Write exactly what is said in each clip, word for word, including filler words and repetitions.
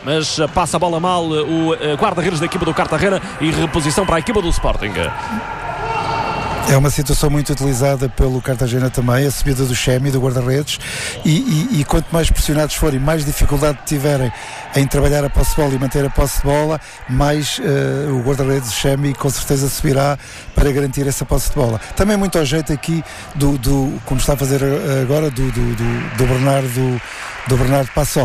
mas passa a bola mal o guarda-redes da equipa do Cartagena e reposição para a equipa do Sporting. É uma situação muito utilizada pelo Cartagena também, a subida do Chemi, do guarda-redes, e, e, e quanto mais pressionados forem, mais dificuldade tiverem em trabalhar a posse de bola e manter a posse de bola, mais uh, o guarda-redes Chemi com certeza subirá para garantir essa posse de bola. Também muito ao jeito aqui do, do como está a fazer agora, do, do, do, do Bernardo, do Bernardo Passó.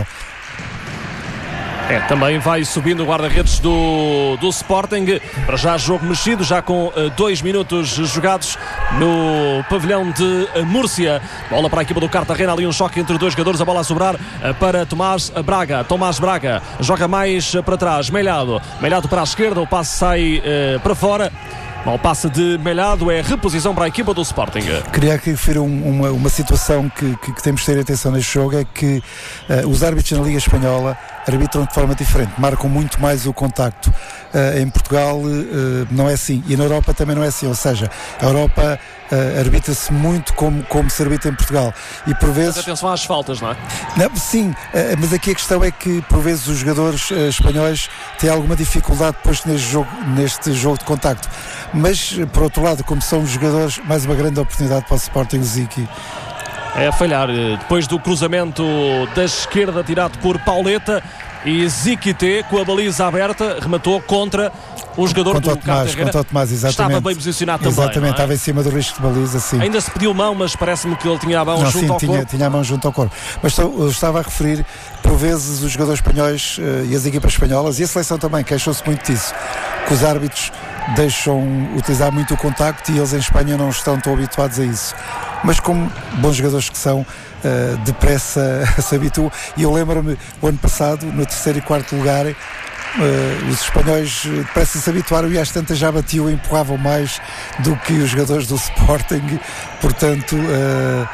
É, também vai subindo o guarda-redes do, do Sporting. Para já jogo mexido, já com uh, dois minutos jogados no pavilhão de uh, Múrcia. Bola para a equipa do Cartagena, ali um choque entre dois jogadores, a bola a sobrar uh, para Tomás Braga. Tomás Braga joga mais uh, para trás, Melhado. Melhado para a esquerda, o passe sai uh, para fora. Mal passe de Melhado, é reposição para a equipa do Sporting. Queria aqui referir um, uma, uma situação que, que, que temos de ter atenção neste jogo, é que uh, os árbitros na Liga Espanhola arbitram de forma diferente, marcam muito mais o contacto. Uh, em Portugal uh, não é assim, e na Europa também não é assim, ou seja, a Europa uh, arbitra-se muito como, como se arbitra em Portugal. E por vezes... Mas atenção às faltas, não é? Não, sim, uh, mas aqui a questão é que por vezes os jogadores uh, espanhóis têm alguma dificuldade depois neste jogo, neste jogo de contacto. Mas, por outro lado, como são os jogadores, mais uma grande oportunidade para o Sporting Ziki. É a falhar, depois do cruzamento da esquerda tirado por Pauleta, e Ziquité, com a baliza aberta, rematou contra o jogador contra do Cartagena. Contra o Tomás, exatamente. Estava bem posicionado também. Exatamente, é? estava em cima do risco de baliza, sim. Ainda se pediu mão, mas parece-me que ele tinha a mão não, junto sim, ao tinha, corpo. tinha a mão junto ao corpo. Mas eu estava a referir, por vezes, os jogadores espanhóis uh, e as equipas espanholas, e a seleção também, queixam-se muito disso, que os árbitros deixam utilizar muito o contacto e eles em Espanha não estão tão habituados a isso. Mas como bons jogadores que são, uh, depressa se habituam. E eu lembro-me, o ano passado, no terceiro e quarto lugar, Uh, os espanhóis depressa se habituaram e às tantas já batiam e empurravam mais do que os jogadores do Sporting, portanto uh, uh,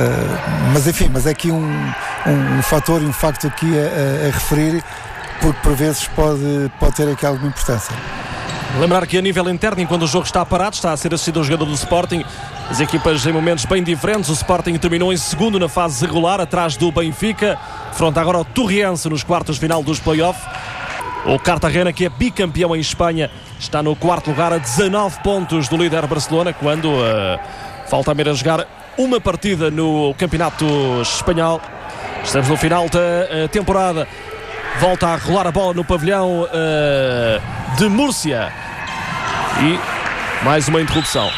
mas enfim, mas é aqui um, um, um fator e um facto aqui a, a, a referir, porque por vezes pode, pode ter aqui alguma importância. Lembrar que a nível interno, enquanto o jogo está parado, está a ser assistido um jogador do Sporting, as equipas em momentos bem diferentes. O Sporting terminou em segundo na fase regular, atrás do Benfica, fronte agora ao Torriense nos quartos de final dos play-off. O Cartagena, que é bicampeão em Espanha, está no quarto lugar a dezanove pontos do líder Barcelona, quando uh, falta a meira jogar uma partida no campeonato espanhol. Estamos no final da uh, temporada. Volta a rolar a bola no pavilhão uh, de Múrcia. E mais uma interrupção.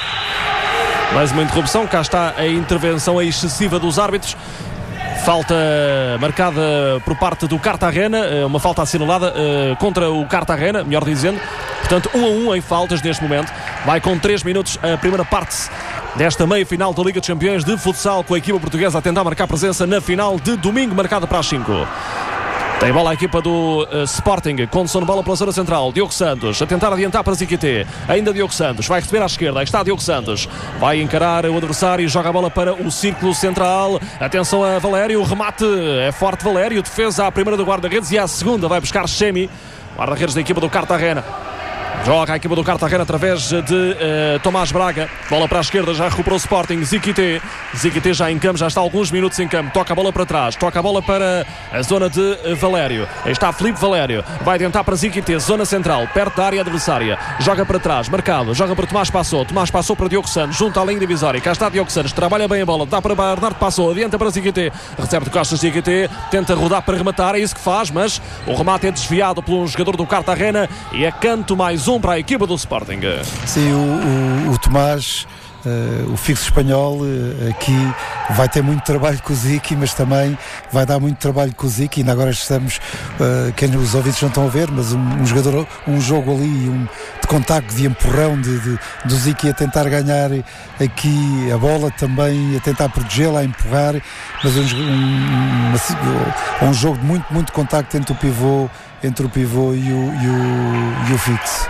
Mais uma interrupção. Cá está a intervenção excessiva dos árbitros. Falta marcada por parte do Cartagena, uma falta assinalada uh, contra o Cartagena, melhor dizendo. Portanto, um a um em faltas neste momento. Vai com três minutos a primeira parte desta meia-final da Liga dos Campeões de futsal, com a equipa portuguesa a tentar marcar presença na final de domingo, marcada para as cinco. Tem bola a equipa do uh, Sporting, condução de bola pela zona central. Diogo Santos a tentar adiantar para Ziquité. Ainda Diogo Santos, vai receber à esquerda. Aí está Diogo Santos, vai encarar o adversário e joga a bola para o círculo central. Atenção a Valério, o remate é forte Valério, defesa à primeira do guarda-redes e à segunda vai buscar Chemi, guarda-redes da equipa do Cartagena. Joga a equipa do Cartagena através de uh, Tomás Braga. Bola para a esquerda, já recuperou o Sporting. Ziquité. Ziquité já em campo, já está há alguns minutos em campo. Toca a bola para trás, toca a bola para a zona de uh, Valério. Aí está Filipe Valério. Vai tentar para Ziquité, zona central, perto da área adversária. Joga para trás, marcado. Joga para Tomás Passou. Tomás Passou para Diogo Santos, junto à linha divisória. Cá está Diogo Santos, trabalha bem a bola. Dá para Bernardo Passou, adianta para Ziquité. Recebe de costas Ziquité, tenta rodar para rematar. É isso que faz, mas o remate é desviado por um jogador do Cartagena e é canto mais um para a equipa do Sporting. Sim, o, o, o Tomás, uh, o fixo espanhol, uh, aqui vai ter muito trabalho com o Ziki, mas também vai dar muito trabalho com o Ziki. Ainda agora estamos, uh, quem os ouvintes não estão a ver, mas um, um jogador, um jogo ali, um de contacto, de empurrão de, de, do Ziki a tentar ganhar aqui a bola, também a tentar protegê-la, a empurrar, mas um, um, um, um jogo de muito, muito contacto entre o pivô entre o pivô e o, e o, e o fixo.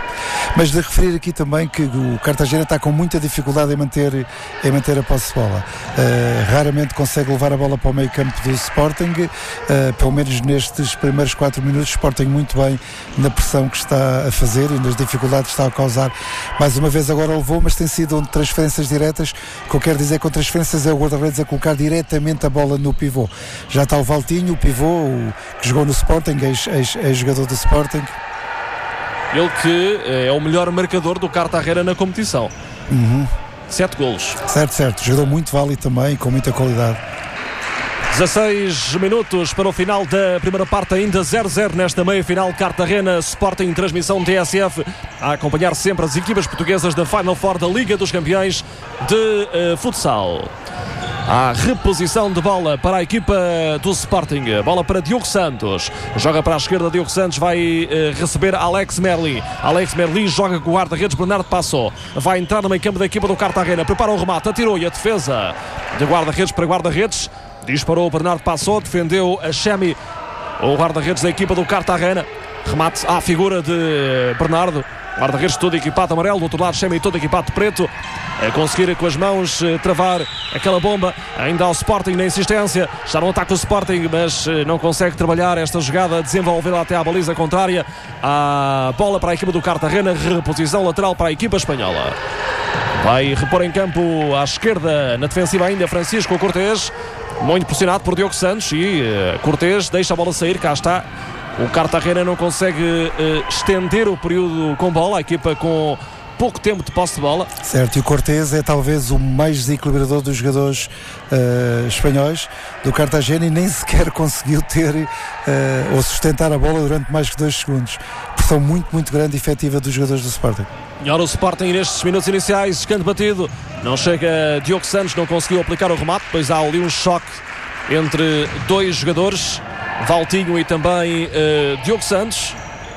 Mas de referir aqui também que o Cartagena está com muita dificuldade em manter, em manter a posse de bola. Uh, raramente consegue levar a bola para o meio campo do Sporting, uh, pelo menos nestes primeiros quatro minutos. O Sporting muito bem na pressão que está a fazer e nas dificuldades que está a causar. Mais uma vez agora levou, mas tem sido onde transferências diretas. O que eu quero dizer com transferências é o guarda-redes a colocar diretamente a bola no pivô. Já está o Valtinho, o pivô, o, que jogou no Sporting, ex-jogador do Sporting. Ele que é o melhor marcador do Cartagena na competição. Uhum. Sete golos. Certo, certo. Jogador muito válido também, com muita qualidade. dezasseis minutos para o final da primeira parte, ainda zero a zero nesta meia-final. Cartagena Sporting, transmissão T S F, a acompanhar sempre as equipas portuguesas da Final Four da Liga dos Campeões de uh, futsal. A reposição de bola para a equipa do Sporting. Bola para Diogo Santos. Joga para a esquerda. Diogo Santos vai uh, receber Alex Merli. Alex Merli joga com o guarda-redes Bernardo Passó. Vai entrar no meio campo da equipa do Cartagena. Prepara o remate. Atirou e a defesa de guarda-redes para guarda-redes. Disparou o Bernardo Passó. Defendeu a Chemi, o guarda-redes da equipa do Cartagena. Remate à figura de Bernardo. Guarda-redes todo equipado amarelo, do outro lado Chemi todo equipado de preto, a conseguir com as mãos travar aquela bomba, ainda ao Sporting na insistência, está no ataque do Sporting, mas não consegue trabalhar esta jogada, desenvolvê-la até à baliza contrária. A bola para a equipa do Cartagena, reposição lateral para a equipa espanhola. Vai repor em campo à esquerda, na defensiva ainda Francisco Cortés, muito pressionado por Diogo Santos, e uh, Cortés deixa a bola sair, cá está. O Cartagena não consegue uh, estender o período com bola, a equipa com pouco tempo de posse de bola. Certo, e o Cortés é talvez o mais desequilibrador dos jogadores uh, espanhóis do Cartagena e nem sequer conseguiu ter uh, ou sustentar a bola durante mais que dois segundos. Pressão muito, muito grande e efetiva dos jogadores do Sporting. E ora o Sporting nestes minutos iniciais, escanto batido, não chega Diogo Santos, não conseguiu aplicar o remate, depois há ali um choque entre dois jogadores, Valtinho e também uh, Diogo Santos.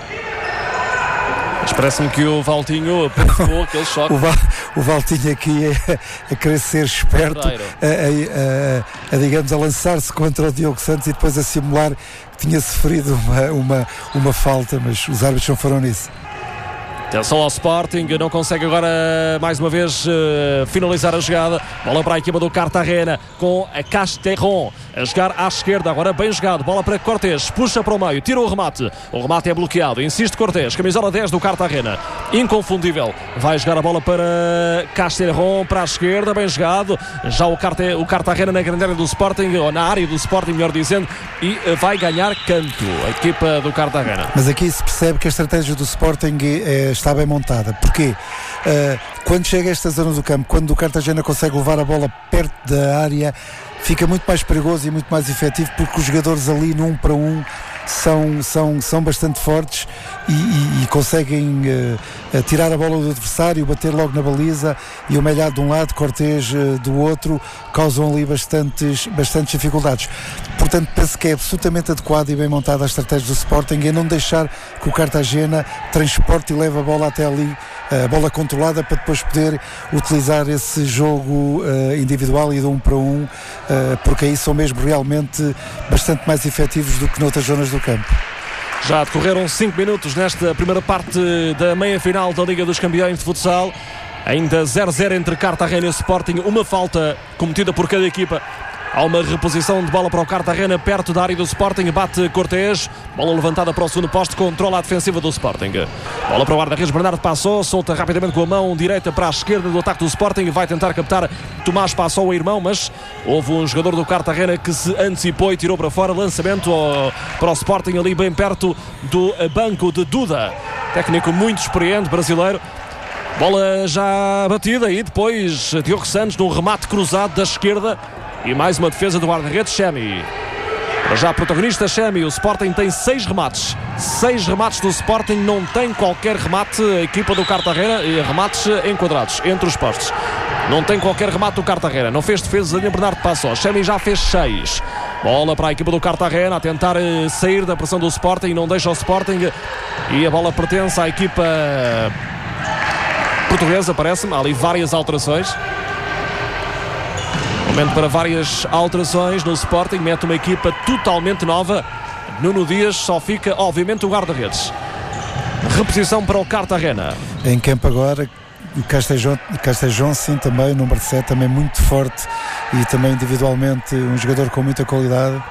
Mas parece-me que o Valtinho provocou aquele choque. O, Val, o Valtinho aqui é, a querer ser esperto, a, a, a, a, digamos, a lançar-se contra o Diogo Santos e depois a simular que tinha sofrido uma, uma, uma falta, mas os árbitros não foram nisso. Atenção ao Sporting, não consegue agora mais uma vez uh, finalizar a jogada. Bola para a equipa do Cartagena com a Casterron a jogar à esquerda, agora bem jogado. Bola para Cortés, puxa para o meio, tira o remate. O remate é bloqueado, insiste Cortés, camisola dez do Cartagena, inconfundível. Vai jogar a bola para Casterron, para a esquerda, bem jogado. Já o, Carte, o Cartagena na grande área do Sporting, ou na área do Sporting, melhor dizendo, e uh, vai ganhar canto a equipa do Cartagena. Mas aqui se percebe que a estratégia do Sporting é, está bem montada. Porquê? Uh, quando chega a esta zona do campo, quando o Cartagena consegue levar a bola perto da área, fica muito mais perigoso e muito mais efetivo, porque os jogadores ali no um para um são, são, são bastante fortes e, e, e conseguem uh, tirar a bola do adversário, bater logo na baliza, e o Melhado de um lado, Cortés uh, do outro, causam ali bastantes, bastantes dificuldades. Portanto, penso que é absolutamente adequada e bem montada a estratégia do Sporting em não deixar que o Cartagena transporte e leve a bola até ali, a bola controlada, para depois poder utilizar esse jogo uh, individual e de um para um, uh, porque aí são mesmo realmente bastante mais efetivos do que noutras zonas do campo. Já decorreram cinco minutos nesta primeira parte da meia-final da Liga dos Campeões de futsal. Ainda zero a zero entre Cartagena e Sporting, uma falta cometida por cada equipa. Há uma reposição de bola para o Cartagena perto da área do Sporting, bate Cortés, bola levantada para o segundo poste, controla a defensiva do Sporting. Bola para o guarda-redes Bernardo Passó, solta rapidamente com a mão direita para a esquerda do ataque do Sporting, vai tentar captar Tomás Passó, o irmão, mas houve um jogador do Cartagena que se antecipou e tirou para fora. Lançamento ao, para o Sporting ali bem perto do banco de Duda, técnico muito experiente brasileiro. Bola já batida e depois Diogo Santos num remate cruzado da esquerda. E mais uma defesa do guarda-redes Chemi. Já protagonista Chemi. O Sporting tem seis remates. Seis remates do Sporting. Não tem qualquer remate a equipa do Cartagena. E remates enquadrados entre os postes. Não tem qualquer remate do Cartagena. Não fez defesa de Bernardo Passó. Chemi já fez seis. Bola para a equipa do Cartagena a tentar sair da pressão do Sporting. Não deixa o Sporting. E a bola pertence à equipa portuguesa, parece-me. Há ali várias alterações. Momento para várias alterações no Sporting. Mete uma equipa totalmente nova. Nuno Dias, só fica obviamente o guarda-redes. Reposição para o Cartagena. em campo agora. Castejão, Castejão sim, também, número sete, também muito forte e também individualmente um jogador com muita qualidade.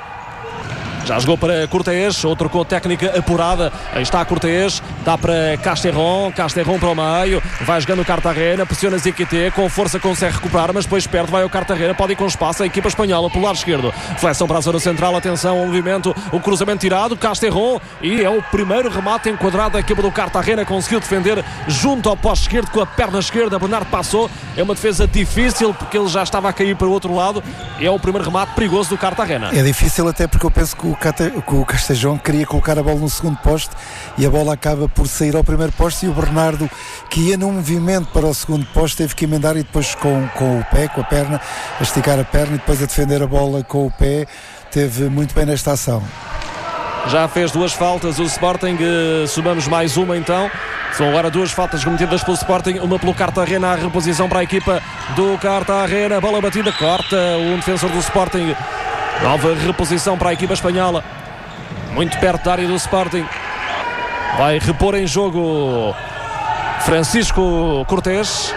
Já jogou para Cortés, outro com técnica apurada. Aí está Cortés, dá para Casterron, Casterron para o meio, vai jogando o Cartagena, pressiona Ziquité, com força consegue recuperar, mas depois perde, vai o Cartagena, pode ir com espaço, a equipa espanhola pelo lado esquerdo, flexão para a zona central, atenção ao movimento, o cruzamento tirado, Casterron, e é o primeiro remate enquadrado da equipa do Cartagena, conseguiu defender junto ao poste esquerdo com a perna esquerda, Bernardo passou, é uma defesa difícil porque ele já estava a cair para o outro lado, é o primeiro remate perigoso do Cartagena. É difícil até porque eu penso que o que o Castejão queria colocar a bola no segundo poste e a bola acaba por sair ao primeiro poste, e o Bernardo, que ia num movimento para o segundo poste, teve que emendar e depois com, com o pé, com a perna, a esticar a perna e depois a defender a bola com o pé, teve muito bem nesta ação. Já fez duas faltas o Sporting, somamos mais uma então. São agora duas faltas cometidas pelo Sporting, uma pelo Cartagena, a reposição para a equipa do Cartagena, bola batida, corta um defensor do Sporting. Nova reposição para a equipa espanhola, muito perto da área do Sporting. Vai repor em jogo Francisco Cortés.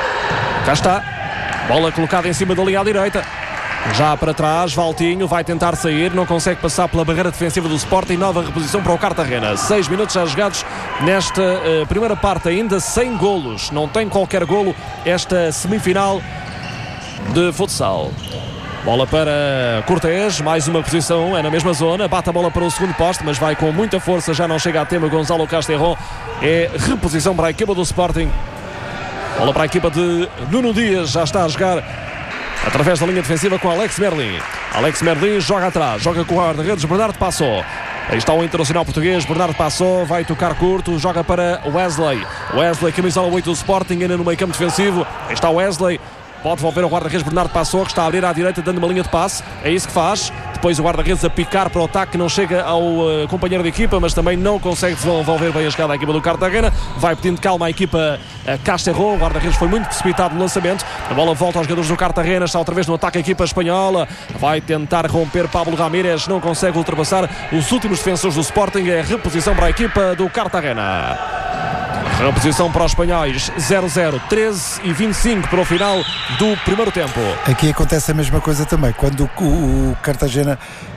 Cá está, bola colocada em cima da linha à direita. Já para trás, Valtinho vai tentar sair, não consegue passar pela barreira defensiva do Sporting. Nova reposição para o Cartagena. Seis minutos já jogados nesta uh, primeira parte, ainda sem golos. Não tem qualquer golo esta semifinal de futsal. Bola para Cortés, mais uma posição, é na mesma zona, bate a bola para o segundo poste, mas vai com muita força, já não chega a tema Gonzalo Casterron. É reposição para a equipa do Sporting. Bola para a equipa de Nuno Dias, já está a jogar através da linha defensiva com Alex Merlin. Alex Merlin joga atrás, joga com o guarda-redes Bernardo passou. Aí está o internacional português, Bernardo passou, vai tocar curto, joga para Wesley. Wesley, camisola oito do Sporting, ainda no meio campo defensivo. Aí está Wesley. Pode devolver ao guarda-redes Bernardo Passou, que está a abrir à direita, dando uma linha de passe. É isso que faz. Depois o guarda-redes a picar para o ataque, que não chega ao uh, companheiro de equipa, mas também não consegue devolver bem a jogada à equipa do Cartagena. Vai pedindo calma à equipa uh, Casterron. O guarda-redes foi muito precipitado no lançamento. A bola volta aos jogadores do Cartagena. Está outra vez no ataque a equipa espanhola. Vai tentar romper Pablo Ramírez. Não consegue ultrapassar os últimos defensores do Sporting. É reposição para a equipa do Cartagena. Reposição para os espanhóis, zero a zero, treze e vinte e cinco para o final do primeiro tempo. Aqui acontece a mesma coisa também, quando o, o, o Cartagena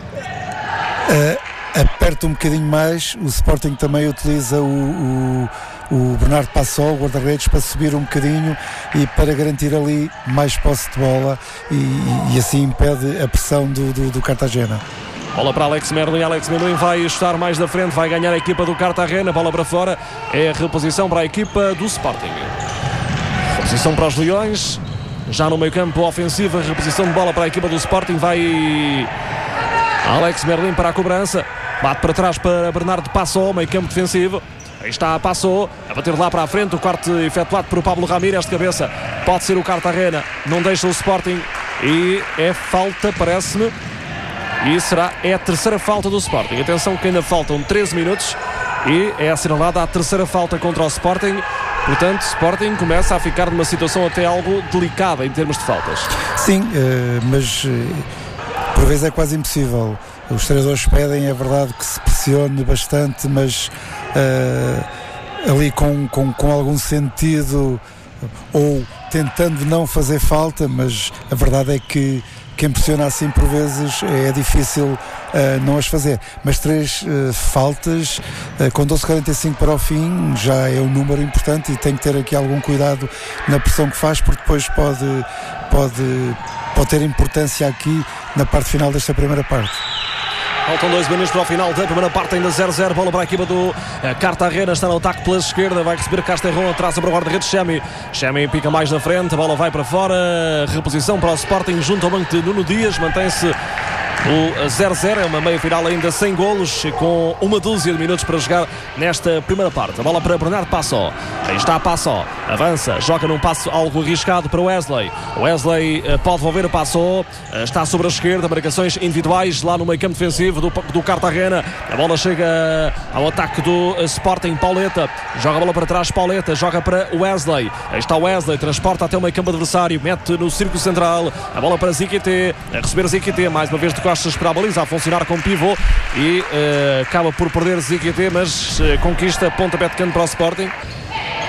uh, aperta um bocadinho mais, o Sporting também utiliza o, o, o Bernardo Passol, o guarda-redes, para subir um bocadinho e para garantir ali mais posse de bola e, e assim impede a pressão do, do, do Cartagena. Bola para Alex Merlin, Alex Merlin vai estar mais da frente, vai ganhar a equipa do Cartagena, bola para fora, é a reposição para a equipa do Sporting. Reposição para os Leões, já no meio campo ofensiva, reposição de bola para a equipa do Sporting, vai Alex Merlin para a cobrança, bate para trás para Bernardo Passou, meio campo defensivo. Aí está, passou, a bater lá para a frente, o corte efetuado por Pablo Ramírez de cabeça, pode ser o Cartagena, não deixa o Sporting e é falta, parece-me. E será, é a terceira falta do Sporting. Atenção que ainda faltam treze minutos e é assinalada a terceira falta contra o Sporting. Portanto, o Sporting começa a ficar numa situação até algo delicada em termos de faltas. Sim, uh, mas uh, por vezes é quase impossível. Os treinadores pedem, é verdade que se pressione bastante, mas uh, ali com, com, com algum sentido ou tentando não fazer falta, mas a verdade é que quem pressiona assim por vezes é difícil uh, não as fazer, mas três uh, faltas uh, com doze e quarenta e cinco para o fim já é um número importante e tem que ter aqui algum cuidado na pressão que faz, porque depois pode, pode, pode ter importância aqui na parte final desta primeira parte. Faltam dois minutos para o final da primeira parte, ainda zero a zero, bola para a equipa do Cartagena, está no ataque pela esquerda, vai receber Casterron, atrás para o guarda-redes Chemi, Chemi pica mais na frente, a bola vai para fora, reposição para o Sporting junto ao banco de Nuno Dias, mantém-se o zero a zero, é uma meia final ainda sem golos, com uma dúzia de minutos para jogar nesta primeira parte. A bola para Bernardo Passó, aí está Passó, avança, joga num passo algo arriscado para Wesley. Wesley uh, pode devolver o Passó, uh, está sobre a esquerda, marcações individuais lá no meio campo defensivo do, do Cartagena. A bola chega ao ataque do uh, Sporting, Pauleta, joga a bola para trás, Pauleta, joga para Wesley, aí está Wesley, transporta até o meio campo adversário, mete no círculo central, a bola para Ziquité, a receber Ziquité, mais uma vez de costas para a baliza, a funcionar como pivô e uh, acaba por perder Ziquité, mas uh, conquista pontapé de canto para o Sporting.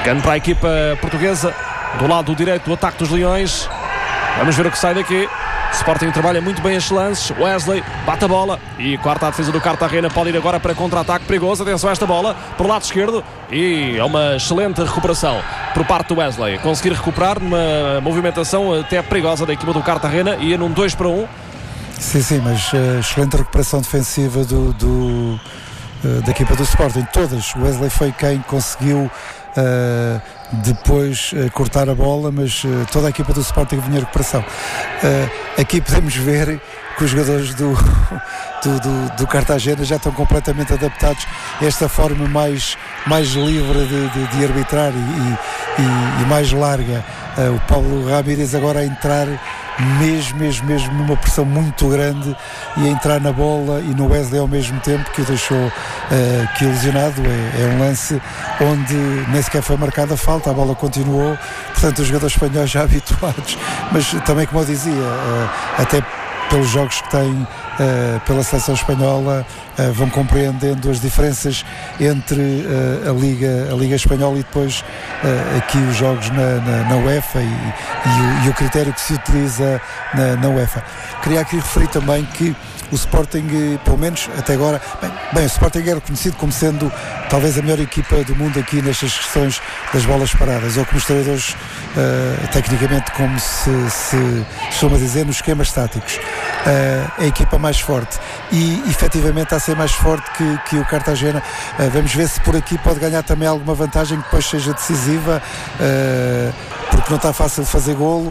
Cano para a equipa portuguesa, do lado direito do ataque dos Leões. Vamos ver o que sai daqui. Sporting trabalha muito bem estes lances. Wesley bate a bola e quarta a defesa do Cartagena. Pode ir agora para contra-ataque perigoso. Atenção a esta bola para o lado esquerdo e é uma excelente recuperação por parte do Wesley. Conseguir recuperar numa movimentação até perigosa da equipa do Cartagena. Ia num dois para um. Sim, sim, mas uh, excelente recuperação defensiva do, do, uh, da equipa do Sporting. Todas. O Wesley foi quem conseguiu Uh, depois uh, cortar a bola, mas uh, toda a equipa do Sporting vinha em recuperação. Uh, aqui podemos ver que os jogadores do, do, do, do Cartagena já estão completamente adaptados a esta forma mais, mais livre de, de, de arbitrar e, e, e mais larga. Uh, o Paulo Ramírez agora a entrar mesmo, mesmo, mesmo numa pressão muito grande e a entrar na bola e no Wesley ao mesmo tempo, que o deixou uh, que ilusionado. É, é um lance onde nem sequer foi marcada a falta, a bola continuou, portanto os jogadores espanhóis já habituados, mas também, como eu dizia, uh, até pelos jogos que têm uh, pela seleção espanhola, uh, vão compreendendo as diferenças entre uh, a, Liga, a Liga Espanhola e depois uh, aqui os jogos na, na, na UEFA e, e, o, e o critério que se utiliza na, na UEFA. Queria aqui referir também que o Sporting, pelo menos até agora, bem, bem, o Sporting é reconhecido como sendo talvez a melhor equipa do mundo aqui nestas questões das bolas paradas, ou como os treinadores uh, tecnicamente, como se, se costuma dizer, nos esquemas táticos, uh, é a equipa mais forte e efetivamente está a ser mais forte que, que o Cartagena. Uh, vamos ver se por aqui pode ganhar também alguma vantagem que depois seja decisiva, uh, porque não está fácil fazer golo.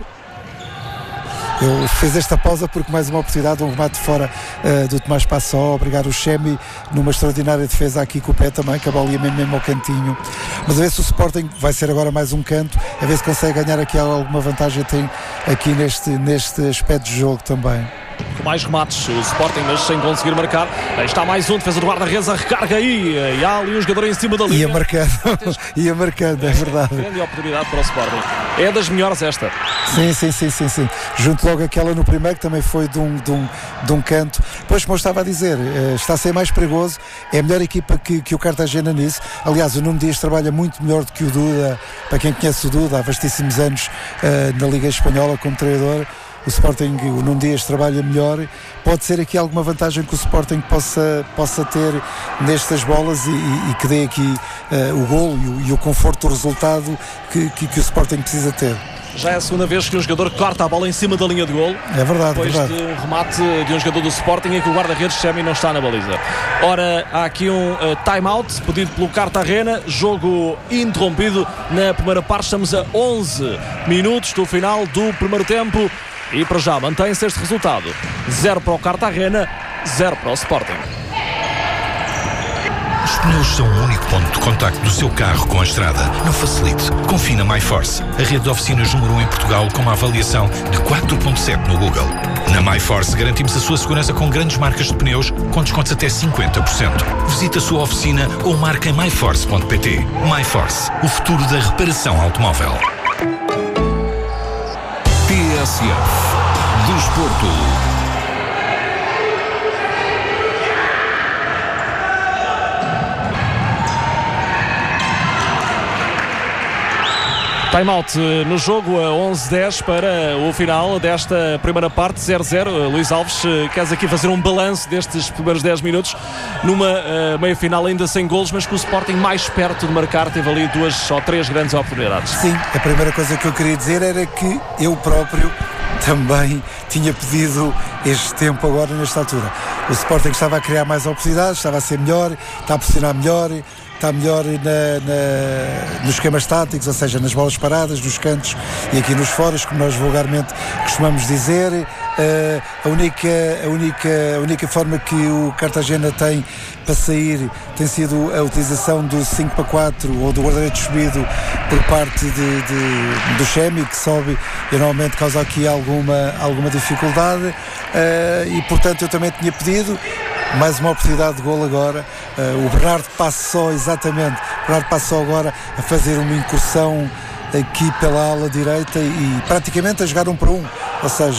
Eu fiz esta pausa porque mais uma oportunidade, um remate fora uh, do Tomás Passó, obrigar o Chemi numa extraordinária defesa aqui com o pé também, que a bola ia mesmo, mesmo ao cantinho. Mas a ver se o Sporting vai ser agora mais um canto, a ver se consegue ganhar aqui alguma vantagem tem aqui neste, neste aspecto de jogo também. Com mais remates, o Sporting, mas sem conseguir marcar. Aí está mais um, defesa do guarda-redes, a recarga aí, e há ali um jogador em cima da linha. Ia marcando, ia marcando, é verdade. Grande oportunidade para o Sporting. É das melhores esta. Sim, sim, sim, sim, sim. Junto logo aquela no primeiro, que também foi de um, de um, de um canto. Pois, como eu estava a dizer, está a ser mais perigoso. É a melhor equipa que, que o Cartagena nisso. Aliás, o Nuno Dias trabalha muito melhor do que o Duda. Para quem conhece o Duda, há vastíssimos anos uh, na Liga Espanhola como treinador. O Sporting, o Nuno Dias trabalha melhor. Pode ser aqui alguma vantagem que o Sporting possa, possa ter nestas bolas e, e, e que dê aqui uh, o golo e o, e o conforto do resultado que, que, que o Sporting precisa ter. Já é a segunda vez que um jogador corta a bola em cima da linha de golo. É verdade, depois verdade. de um remate de um jogador do Sporting em que o guarda-redes Chemi não está na baliza. Ora, há aqui um uh, time-out pedido pelo Cartagena. Jogo interrompido na primeira parte. Estamos a onze minutos do final do primeiro tempo. E para já mantém-se este resultado: zero para o Cartagena, zero para o Sporting. Os pneus são o único ponto de contacto do seu carro com a estrada. Não facilite. Confie na MyForce, a rede de oficinas número um em Portugal com uma avaliação de quatro ponto sete no Google. Na MyForce garantimos a sua segurança com grandes marcas de pneus com descontos até cinquenta por cento. Visite a sua oficina ou marque em my force ponto p t. MyForce, o futuro da reparação automóvel. T S F Desporto. Time-out no jogo a onze dez para o final desta primeira parte, zero zero. Luís Alves, queres aqui fazer um balanço destes primeiros dez minutos numa uh, meia-final ainda sem golos, mas com o Sporting mais perto de marcar, teve ali duas ou três grandes oportunidades. Sim, a primeira coisa que eu queria dizer era que eu próprio também tinha pedido este tempo agora nesta altura. O Sporting estava a criar mais oportunidades, estava a ser melhor, está a pressionar melhor, está melhor na, na, nos esquemas táticos, ou seja, nas bolas paradas, nos cantos e aqui nos foras, como nós vulgarmente costumamos dizer. Uh, a, única, a, única, a única forma que o Cartagena tem para sair tem sido a utilização do cinco para quatro ou do guarda-redes subido por parte de, de, do Chemi, que sobe e normalmente causa aqui alguma, alguma dificuldade. Uh, e portanto eu também tinha pedido mais uma oportunidade de golo agora. Uh, o Bernardo passou exatamente, o Bernardo passou agora a fazer uma incursão aqui pela ala direita e praticamente a jogar um para um, ou seja,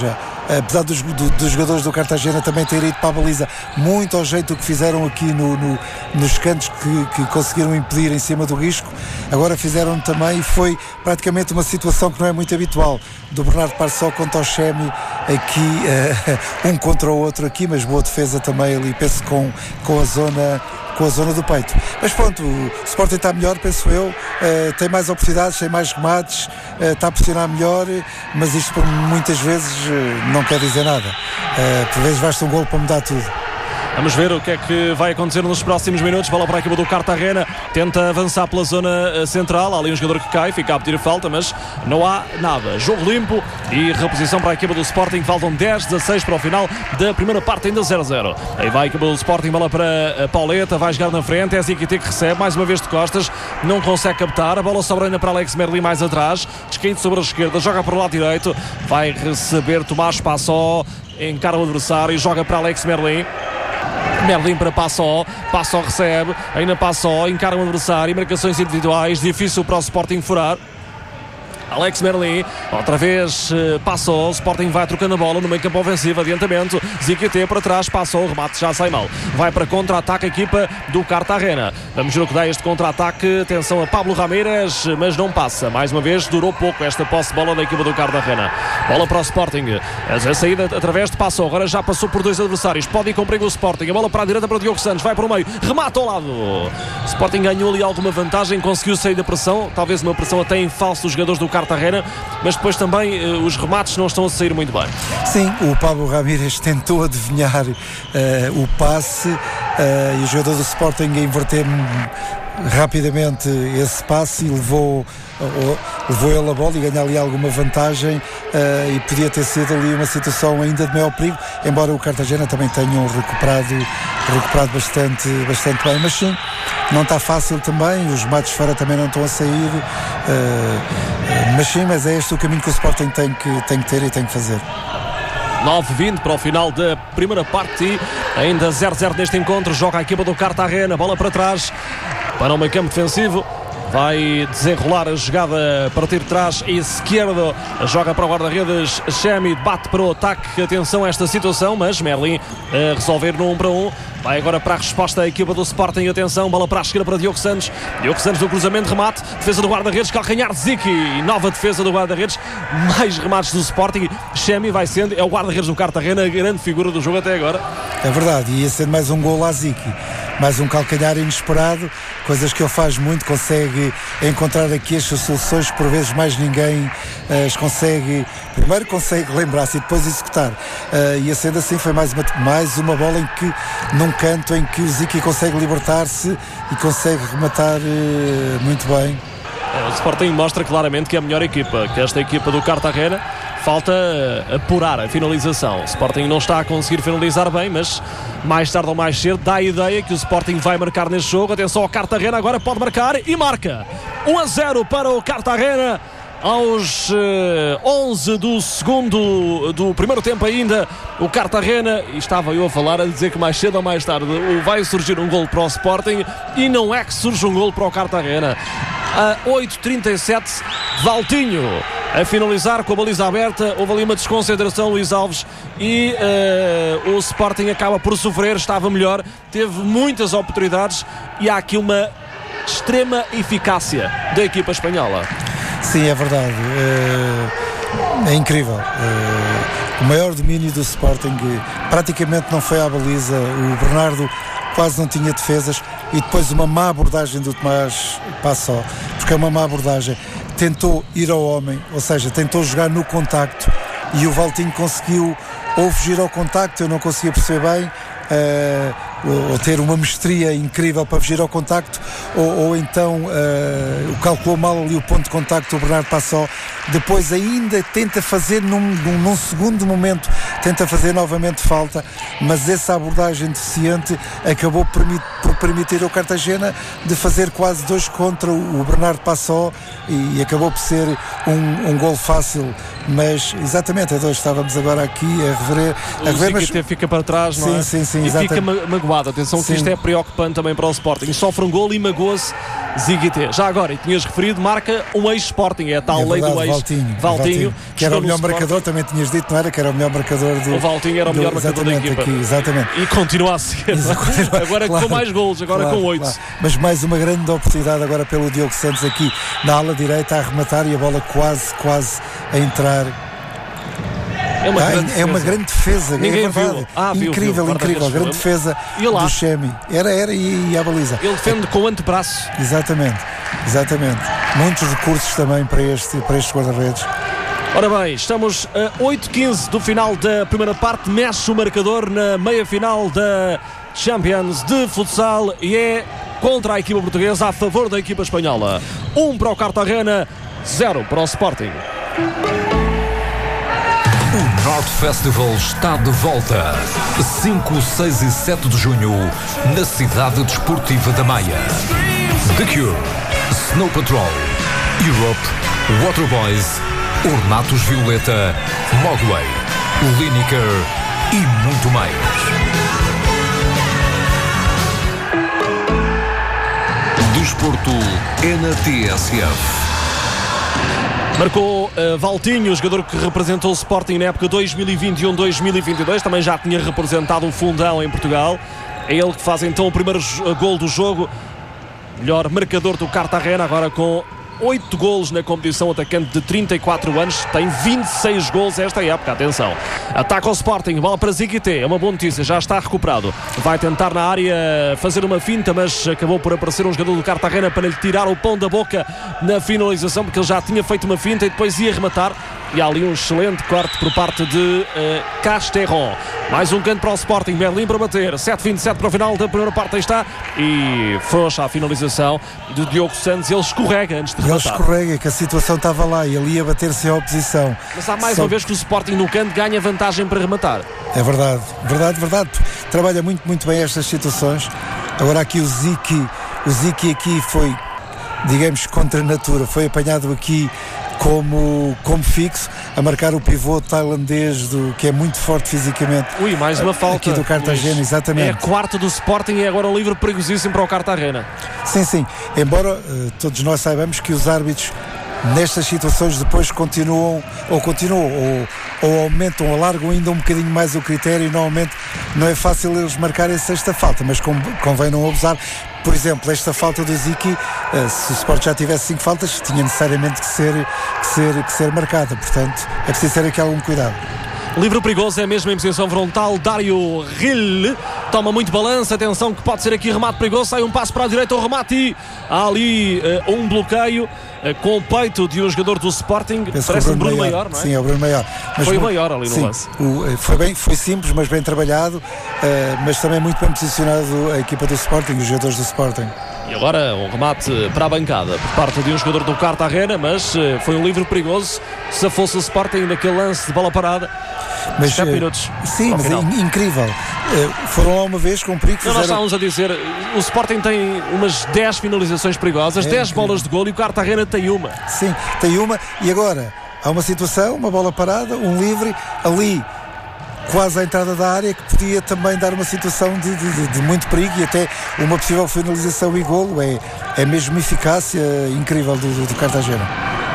apesar dos, do, dos jogadores do Cartagena também terem ido para a baliza muito ao jeito do que fizeram aqui no, no, nos cantos que, que conseguiram impedir em cima do risco, agora fizeram também, e foi praticamente uma situação que não é muito habitual, do Bernardo Passó contra o Chemi aqui, uh, um contra o outro aqui, mas boa defesa também ali, penso com, com a zona com a zona do peito. Mas pronto, o Sporting está melhor, penso eu, uh, tem mais oportunidades, tem mais remates, uh, está a pressionar melhor, mas isto por muitas vezes uh, não quer dizer nada. Uh, por vezes basta um golo para mudar tudo. Vamos ver o que é que vai acontecer nos próximos minutos. Bola para a equipa do Cartagena, tenta avançar pela zona central, há ali um jogador que cai, fica a pedir falta, mas não há nada. Jogo limpo e reposição para a equipa do Sporting. Faltam dez, dezasseis para o final da primeira parte, ainda zero a zero. Aí vai a equipa do Sporting, bola para a Pauleta, vai jogar na frente, é Ziquité que recebe, mais uma vez de costas, não consegue captar, a bola sobra ainda para Alex Merli mais atrás, descaído sobre a esquerda, joga para o lado direito, vai receber Tomás Passó, encara o adversário e joga para Alex Merli. Merlin para Passó, Passó recebe, ainda Passó, encara o adversário, marcações individuais, difícil para o Sporting furar. Alex Merlin, outra vez uh, Passó, o Sporting vai trocando a bola no meio campo ofensivo, adiantamento, Ziquité para trás, Passó, o remate já sai mal, vai para contra-ataque a equipa do Cartagena. Vamos ver o que dá este contra-ataque, atenção a Pablo Ramírez, mas não passa, mais uma vez durou pouco esta posse de bola da equipa do Cartagena. Bola para o Sporting, a saída através de Passó, agora já passou por dois adversários, pode ir com perigo o Sporting, a bola para a direita para o Diogo Santos, vai para o meio, remata ao lado. O Sporting ganhou ali alguma vantagem, conseguiu sair da pressão, talvez uma pressão até em falso dos jogadores do Cartagena, mas depois também uh, os remates não estão a sair muito bem. Sim, o Pablo Ramírez tentou adivinhar uh, o passe uh, e o jogador do Sporting inverter rapidamente esse passe e levou, uh, levou ele a bola e ganhar ali alguma vantagem, uh, e podia ter sido ali uma situação ainda de maior perigo, embora o Cartagena também tenham recuperado, recuperado bastante, bastante bem, mas sim, não está fácil também, os remates fora também não estão a sair, uh, mas sim, mas é este o caminho que o Sporting tem que, tem que ter e tem que fazer. nove a vinte para o final da primeira parte e ainda zero a zero neste encontro. Joga a equipa do Cartagena, bola para trás para o meio campo defensivo, vai desenrolar a jogada a partir de trás, esquerdo, joga para o guarda-redes Chemi, bate para o ataque, atenção a esta situação, mas Merlin a resolver no um para um. Vai agora para a resposta a equipa do Sporting, atenção, bola para a esquerda para Diogo Santos, Diogo Santos no cruzamento, remate, defesa do guarda-redes, calcanhar de Ziki, nova defesa do guarda-redes, mais remates do Sporting, Chemi vai sendo, é o guarda-redes do Cartagena, a grande figura do jogo até agora. É verdade, e ia sendo mais um gol a Ziki, mais um calcanhar inesperado, coisas que ele faz muito, consegue encontrar aqui as soluções que por vezes mais ninguém uh, as consegue, primeiro consegue lembrar-se e depois executar, uh, e sendo assim foi mais uma, mais uma bola em que, num canto em que o Ziki consegue libertar-se e consegue rematar uh, muito bem. O Sporting mostra claramente que é a melhor equipa, que esta equipa do Cartagena falta apurar a finalização. O Sporting não está a conseguir finalizar bem, mas mais tarde ou mais cedo dá a ideia que o Sporting vai marcar neste jogo. Atenção ao Cartagena, agora pode marcar e marca. um a zero para o Cartagena aos uh, onze do segundo do primeiro tempo ainda. O Cartagena, e estava eu a falar, a dizer que mais cedo ou mais tarde vai surgir um golo para o Sporting, e não é que surge um golo para o Cartagena. A oito a trinta e sete, Valtinho a finalizar com a baliza aberta. Houve ali uma desconcentração, Luís Alves, e uh, o Sporting acaba por sofrer. Estava melhor, teve muitas oportunidades e há aqui uma extrema eficácia da equipa espanhola. Sim, é verdade, é, é incrível, é, o maior domínio do Sporting praticamente não foi à baliza, o Bernardo quase não tinha defesas, e depois uma má abordagem do Tomás Passó, porque é uma má abordagem, tentou ir ao homem, ou seja, tentou jogar no contacto, e o Valtinho conseguiu ou fugir ao contacto, eu não conseguia perceber bem, uh, ou ter uma mestria incrível para fugir ao contacto, ou, ou então uh, calculou mal ali o ponto de contacto, o Bernardo Passó, depois ainda tenta fazer num, num, num segundo momento, tenta fazer novamente falta, mas essa abordagem deficiente acabou por, por permitir ao Cartagena de fazer quase dois contra o Bernardo Passó, e, e acabou por ser um, um gol fácil, mas exatamente a dois estávamos agora aqui a rever, a o rever mas... fica para trás, não sim, é? sim, sim, e exatamente. fica magoado. Atenção que Sim. isto é preocupante também para o Sporting. Sofre um gol e magoa-se Ziguité. Já agora, e tinhas referido, marca um ex-Sporting. É a tal É lei verdade, do ex Valtinho, Valtinho, que era o melhor Sporting. marcador, também tinhas dito, não era? Que era o melhor marcador do... O Valtinho era o melhor do, marcador da equipa. Aqui, exatamente. E continua a ser. Agora Claro, com mais golos, agora claro, com oito. claro. Mas mais uma grande oportunidade agora pelo Diogo Santos aqui na ala direita a arrematar e a bola quase, quase a entrar. É uma, Ah, grande, é uma defesa. grande defesa. Ninguém é verdade. viu. Ah, viu, incrível, viu. incrível. Grande defesa E lá? do Chemi. Era, era e, e a baliza. Ele defende com o antebraço. Exatamente, exatamente. Muitos recursos também para, este, para estes guarda-redes. Ora bem, estamos a oito quinze do final da primeira parte. Mexe o marcador na meia-final da Champions de futsal e é contra a equipa portuguesa a favor da equipa espanhola. Um para o Cartagena, zero para o Sporting. O North Festival está de volta. cinco, seis e sete de junho, na cidade desportiva da Maia. The Cure, Snow Patrol, Europe, Waterboys, Ornatos Violeta, Mogwai, Lineker e muito mais. Desporto é na T S F. Marcou uh, Valtinho, o jogador que representou o Sporting na época dois mil e vinte e um dois mil e vinte e dois, também já tinha representado o Fundão em Portugal. É ele que faz então o primeiro gol do jogo. Melhor marcador do Cartagena, agora com oito golos na competição, atacante de trinta e quatro anos, tem vinte e seis golos esta época, atenção. Ataca o Sporting, bola para Ziguité, é uma boa notícia, já está recuperado. Vai tentar na área fazer uma finta, mas acabou por aparecer um jogador do Cartagena para lhe tirar o pão da boca na finalização, porque ele já tinha feito uma finta e depois ia rematar. E há ali um excelente corte por parte de uh, Casterron. Mais um canto para o Sporting, Berlim para bater, sete vinte e sete para o final da primeira parte, aí está. E frouxa a finalização do Diogo Santos, ele escorrega antes de Ele rematar. escorrega, que a situação estava lá e ele ia bater-se à oposição. Mas há mais Só... uma vez que o Sporting no canto ganha vantagem para rematar. É verdade, verdade, verdade. Trabalha muito, muito bem estas situações. Agora aqui o Ziki, o Ziki aqui foi, digamos, contra a natura, foi apanhado aqui como, como fixo, a marcar o pivô tailandês, do, que é muito forte fisicamente. Ui, mais uma falta. Aqui do Cartagena, Luís. exatamente. É a quarta do Sporting e é agora um livre perigosíssimo para o Cartagena. Sim, sim. Embora uh, todos nós saibamos que os árbitros nestas situações depois continuam ou continuam ou, ou aumentam, alargam ainda um bocadinho mais o critério e normalmente não é fácil eles marcarem esta falta, mas convém não abusar. Por exemplo, esta falta do Ziki, uh, se o Sport já tivesse cinco faltas, tinha necessariamente que ser, que ser, que ser marcada, portanto é preciso ter aqui algum cuidado. Livre perigoso é mesmo em posição frontal. Dário Gil toma muito balanço. Atenção que pode ser aqui remate perigoso. Sai um passo para a direita, o remate e há ali uh, um bloqueio uh, com o peito de um jogador do Sporting. Penso Parece o um Bruno Maior, Maior, não é? Sim, é o Bruno Maior. Mas foi o no, Maior ali no sim, lance. O, foi, bem, foi simples, mas bem trabalhado, uh, mas também muito bem posicionado a equipa do Sporting, os jogadores do Sporting. E agora um remate para a bancada por parte de um jogador do Cartagena, mas uh, foi um livre perigoso. Se fosse o Sporting naquele lance de bola parada, mas, sete minutos. Sim, mas é incrível. Uh, foram lá uma vez com perigo. Fizeram... Nós estávamos a dizer, o Sporting tem umas dez finalizações perigosas, é dez incrível. bolas de golo e o Cartagena tem uma. Sim, tem uma. E agora há uma situação, uma bola parada, um livre ali, quase à entrada da área, que podia também dar uma situação de, de, de, de muito perigo e até uma possível finalização e golo. É, é mesmo uma eficácia incrível do, do, do Cartagena.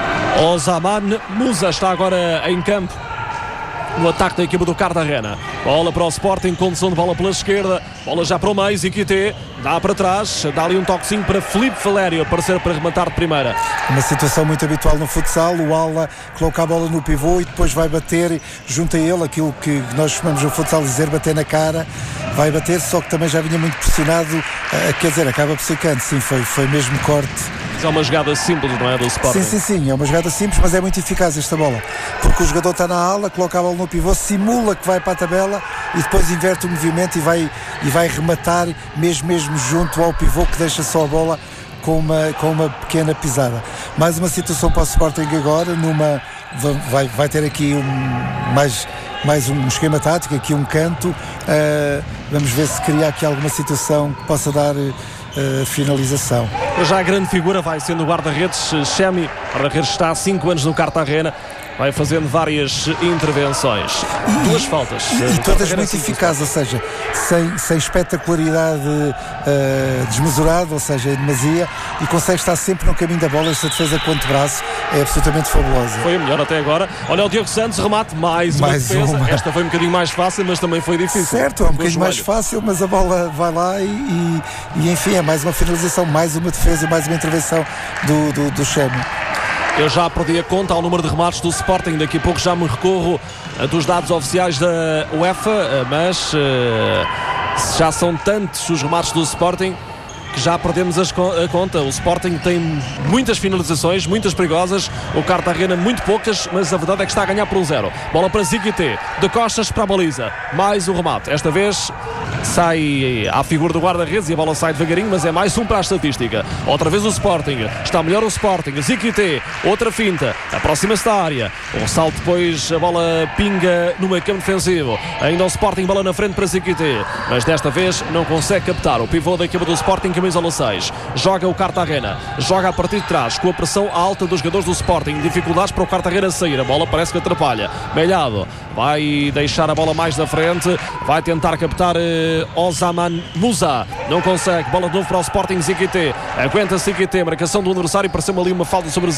Osaman Musa está agora em campo no ataque da equipa do Cartagena. Bola para o Sporting, condução de bola pela esquerda, bola já para o meio, Ziguité dá para trás, dá ali um toquezinho para Filipe Valério aparecer para rematar de primeira. Uma situação muito habitual no futsal, o ala coloca a bola no pivô e depois vai bater junto a ele, aquilo que nós chamamos no futsal dizer bater na cara, vai bater, só que também já vinha muito pressionado, uh, quer dizer, acaba por ser canto, sim, foi, foi mesmo corte. É uma jogada simples, não é, do Sporting? Sim, sim, sim, é uma jogada simples, mas é muito eficaz esta bola, porque o jogador está na ala, coloca a bola no pivô, simula que vai para a tabela e depois inverte o movimento e vai, e vai rematar mesmo, mesmo junto ao pivô, que deixa só a bola com uma, com uma pequena pisada. Mais uma situação para o Sporting agora, numa, vai, vai ter aqui um, mais, mais um esquema tático, aqui um canto, uh, vamos ver se cria aqui alguma situação que possa dar uh, finalização. Já a grande figura vai sendo o guarda-redes Chemi. O guarda-redes está há cinco anos no Cartagena, vai fazendo várias intervenções. E, Duas faltas. E, e todas muito eficazes, ou seja, sem, sem espetacularidade uh, desmesurada, ou seja, em demasia, e consegue estar sempre no caminho da bola. Esta defesa com o antebraço é absolutamente fabulosa. Foi a melhor até agora. Olha o Diogo Santos, remate, mais uma mais defesa. Uma. Esta foi um bocadinho mais fácil, mas também foi difícil. Certo, é um bocadinho mais fácil, mas a bola vai lá e, e, e enfim, é mais uma finalização, mais uma defesa e mais uma intervenção do, do, do Chemi. Eu já perdi a conta ao número de remates do Sporting. Daqui a pouco já me recorro uh, dos dados oficiais da UEFA, uh, mas uh, já são tantos os remates do Sporting que já perdemos as co- a conta. O Sporting tem muitas finalizações, muitas perigosas, o Cartagena muito poucas, mas a verdade é que está a ganhar por um zero. Bola para Ziquité, de costas para a baliza, mais um remate. Esta vez sai à figura do guarda-redes e a bola sai devagarinho, mas é mais um para a estatística. Outra vez o Sporting, está melhor o Sporting. Ziquité, outra finta, aproxima-se da área, um salto, depois a bola pinga no meio campo defensivo. Ainda o Sporting, bola na frente para Ziquité, mas desta vez não consegue captar. O pivô da equipa do Sporting, camisola seis, joga o Cartagena, joga a partir de trás com a pressão alta dos jogadores do Sporting, dificuldades para o Cartagena sair, a bola parece que atrapalha. Melhado vai deixar a bola mais da frente, vai tentar captar eh, Osaman Musa, não consegue, bola de novo para o Sporting. Ziquité, aguenta Ziquité, marcação do adversário, pareceu ali uma falta sobre...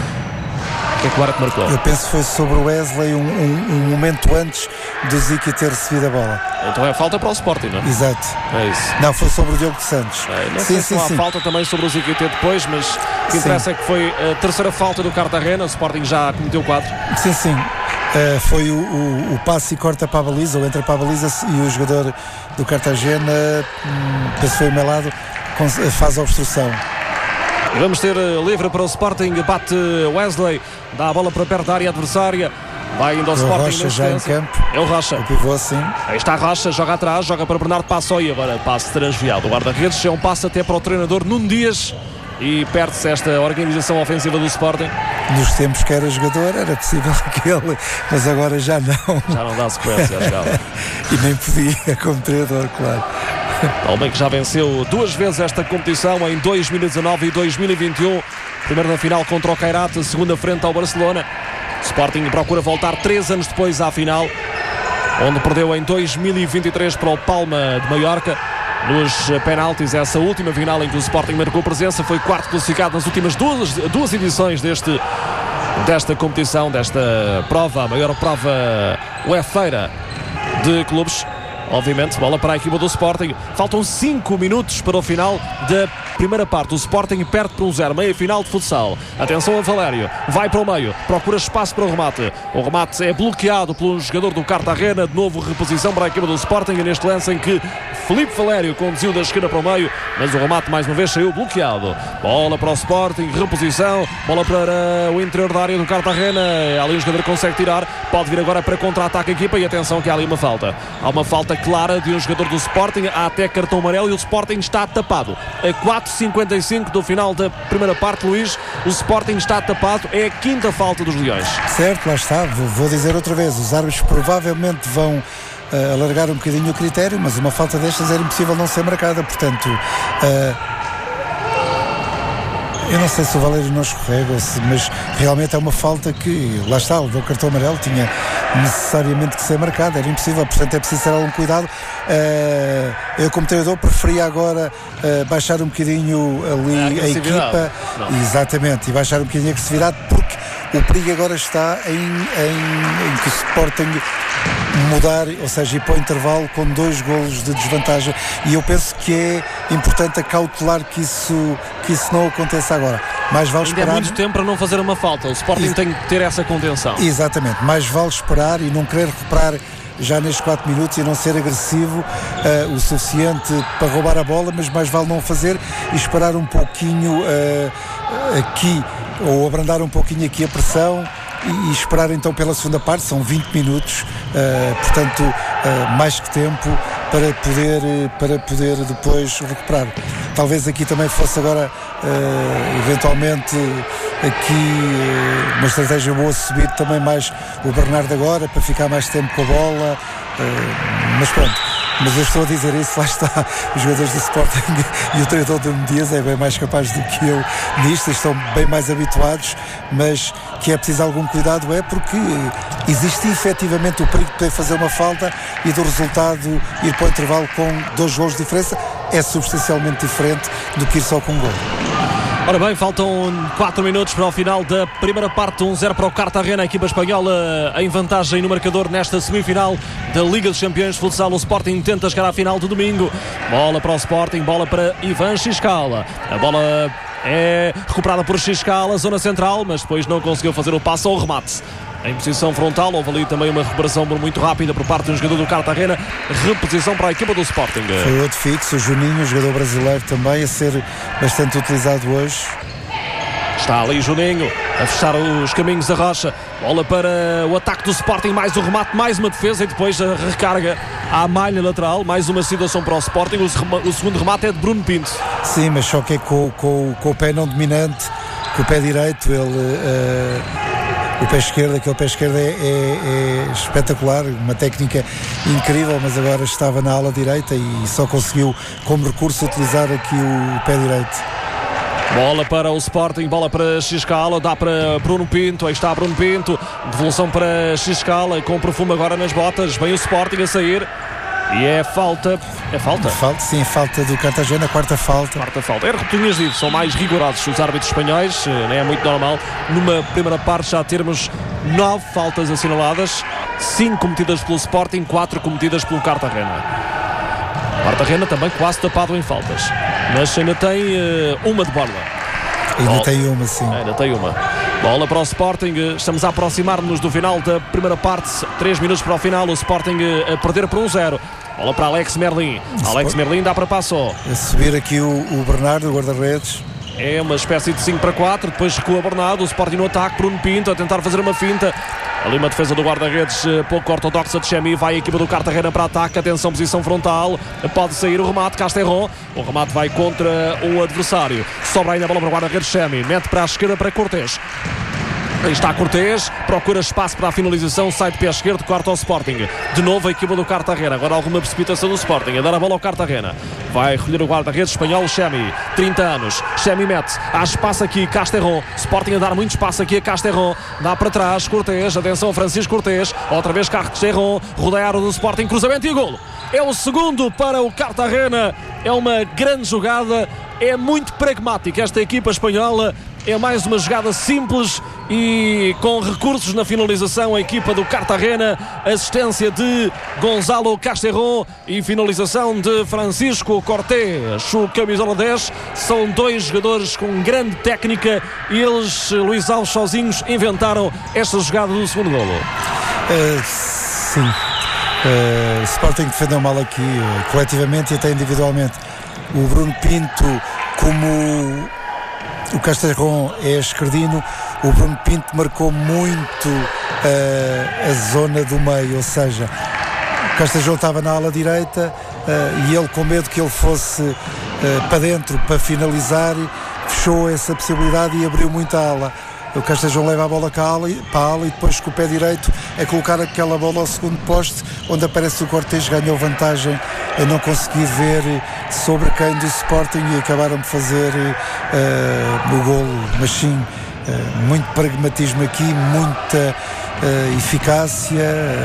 O que é que o árbitro marcou? Eu penso que foi sobre o Wesley um, um, um momento antes do Zico ter recebido a bola. Então é falta para o Sporting, não é? Exato. É isso. Não, foi sobre o Diogo Santos. É, não sim, sei sim, se há sim. falta também sobre o Ziquité depois, mas o que interessa é que foi a terceira falta do Cartagena. O Sporting já cometeu quatro. Sim, sim. Uh, foi o, o, o passe e corta para a baliza, ou entra para a baliza, e o jogador do Cartagena, hum, passou o meu lado, faz a obstrução. E vamos ter livre para o Sporting, bate Wesley, dá a bola para perto da área adversária, vai indo ao o Sporting. Rocha já em campo. É o Rocha. O pivô, sim. Aí está Rocha, joga atrás, joga para Bernardo Passou e agora passe transviado. O guarda-redes é um passe até para o treinador Nuno Dias e perde-se esta organização ofensiva do Sporting. Nos tempos que era jogador era possível aquele, mas agora já não. Já não dá sequência à jogada. E nem podia como treinador, claro. Albem que já venceu duas vezes esta competição em dois mil e dezanove e dois mil e vinte e um. Primeiro na final contra o Kairat, segunda frente ao Barcelona. Sporting procura voltar três anos depois à final, onde perdeu em dois mil e vinte e três para o Palma de Maiorca. Nos penaltis, essa última final em que o Sporting marcou presença, foi quarto classificado nas últimas duas, duas edições deste, desta competição, desta prova, a maior prova uefeira de clubes. Obviamente, bola para a equipa do Sporting. Faltam cinco minutos para o final da primeira parte. O Sporting perde por um zero, meia final de futsal. Atenção a Valério, vai para o meio, procura espaço para o remate. O remate é bloqueado pelo jogador do Cartagena. De novo reposição para a equipa do Sporting, e neste lance em que Filipe Valério conduziu da esquerda para o meio, mas o remate mais uma vez saiu bloqueado. Bola para o Sporting, reposição, bola para o interior da área do Cartagena. Ali o jogador consegue tirar, pode vir agora para contra-ataque a equipa, e atenção que há ali uma falta. Há uma falta clara de um jogador do Sporting, há até cartão amarelo, e o Sporting está tapado. A quatro e cinquenta e cinco do final da primeira parte, Luís, o Sporting está tapado, é a quinta falta dos Leões. Certo, lá está, vou, vou dizer outra vez, os árbitros provavelmente vão uh, alargar um bocadinho o critério, mas uma falta destas era impossível não ser marcada, portanto... Uh, Eu não sei se o Valério não escorrega, mas realmente é uma falta que, lá está, o cartão amarelo tinha necessariamente que ser marcado, era impossível, portanto é preciso ter algum cuidado. Uh, eu como treinador preferia agora uh, baixar um bocadinho ali a, a equipa, não. Exatamente, e baixar um bocadinho a agressividade, porque o perigo agora está em, em, em que o Sporting mudar, ou seja, ir para o intervalo com dois golos de desvantagem, e eu penso que é importante acautelar que isso, que isso não aconteça agora. Mais vale Ainda esperar. É muito tempo para não fazer uma falta. O Sporting Ex- tem que ter essa contenção. Exatamente, mais vale esperar e não querer recuperar já nestes quatro minutos e não ser agressivo uh, o suficiente para roubar a bola, mas mais vale não fazer e esperar um pouquinho uh, aqui, ou abrandar um pouquinho aqui a pressão e, e esperar então pela segunda parte. São vinte minutos, uh, portanto uh, mais que tempo para poder, para poder depois recuperar. Talvez aqui também fosse agora uh, eventualmente aqui uh, uma estratégia boa subir também mais o Bernardo agora para ficar mais tempo com a bola, uh, mas pronto, mas eu estou a dizer isso, lá está, os jogadores do Sporting e o treinador do Dias é bem mais capaz do que eu nisto, estão bem mais habituados, mas que é preciso algum cuidado é porque existe efetivamente o perigo de poder fazer uma falta e do resultado ir para o intervalo com dois golos de diferença é substancialmente diferente do que ir só com um gol. Ora bem, faltam quatro minutos para o final da primeira parte, um zero para o Cartagena, a equipa espanhola em vantagem no marcador nesta semifinal da Liga dos Campeões de Futsal. O Sporting tenta chegar à final de domingo. Bola para o Sporting, bola para Ivan Xiscala. A bola é recuperada por Xiscala, zona central, mas depois não conseguiu fazer o passo ao remate. Em posição frontal, houve ali também uma recuperação muito rápida por parte de um jogador do Cartagena. Reposição para a equipa do Sporting. Foi outro fixo, o Juninho, jogador brasileiro também, a ser bastante utilizado hoje. Está ali Juninho a fechar os caminhos da Rocha. Bola para o ataque do Sporting, mais o remate, mais uma defesa e depois a recarga à malha lateral. Mais uma situação para o Sporting. O, o segundo remate é de Bruno Pinto. Sim, mas só que é com, com, com o pé não dominante, com o pé direito, ele... Uh... O pé esquerdo, aquele pé esquerdo é, é, é espetacular, uma técnica incrível, mas agora estava na ala direita e só conseguiu, como recurso, utilizar aqui o pé direito. Bola para o Sporting, bola para Xiscala, dá para Bruno Pinto, aí está Bruno Pinto, devolução para Xiscala, com perfume agora nas botas, vem o Sporting a sair. E é falta, é falta? Falta, sim, falta do Cartagena, quarta falta. Quarta falta. Era o que tinhas dito, são mais rigorosos os árbitros espanhóis, não é muito normal. Numa primeira parte já termos nove faltas assinaladas, cinco cometidas pelo Sporting, quatro cometidas pelo Cartagena. Cartagena também quase tapado em faltas, mas ainda tem uh, uma de borla. Ainda Bola. tem uma, sim. Ainda tem uma. Bola para o Sporting, estamos a aproximar-nos do final da primeira parte, três minutos para o final, o Sporting a perder por um zero. Bola para Alex Merlin, Alex Merlin dá para Passou. A subir aqui o, o Bernardo, o guarda-redes. É uma espécie de cinco para quatro, depois recua Bernardo, o Sporting no ataque, Bruno Pinto a tentar fazer uma finta. Ali uma defesa do guarda-redes pouco ortodoxa de Chemi, vai a equipa do Cartagena para ataque, atenção, posição frontal, pode sair o remate, Casterron, o remate vai contra o adversário, sobra ainda a bola para o guarda-redes Chemi, mete para a esquerda para Cortés. Aí está Cortés, procura espaço para a finalização, sai de pé esquerdo, corta ao Sporting. De novo a equipa do Cartagena, agora alguma precipitação do Sporting, a dar a bola ao Cartagena. Vai recolher o guarda-redes espanhol Chemi, trinta anos, Chemi mete, há espaço aqui, Casterron, Sporting a dar muito espaço aqui a Casterron, dá para trás, Cortés, atenção Francisco Cortés, outra vez Casterron, rodeia a área do Sporting, cruzamento e golo. É o segundo para o Cartagena, é uma grande jogada, é muito pragmática esta equipa espanhola. É mais uma jogada simples e com recursos na finalização. A equipa do Cartagena, assistência de Gonzalo Casterron e finalização de Francisco Cortés. O camisola dez, são dois jogadores com grande técnica e eles, Luís Alves, sozinhos inventaram esta jogada do segundo golo. Uh, sim, uh, o Sporting defendeu mal aqui, uh, coletivamente e até individualmente. O Bruno Pinto, como o Casterron é esquerdino, o Bruno Pinto marcou muito uh, a zona do meio, ou seja, o Casterron estava na ala direita uh, e ele, com medo que ele fosse uh, para dentro para finalizar, fechou essa possibilidade e abriu muito a ala. O Casterron leva a bola para a ala e depois com o pé direito é colocar aquela bola ao segundo poste, onde aparece o Cortés, ganhou vantagem a não conseguir ver sobre quem do Sporting e acabaram de fazer uh, o golo, mas sim, uh, muito pragmatismo aqui, muita uh, eficácia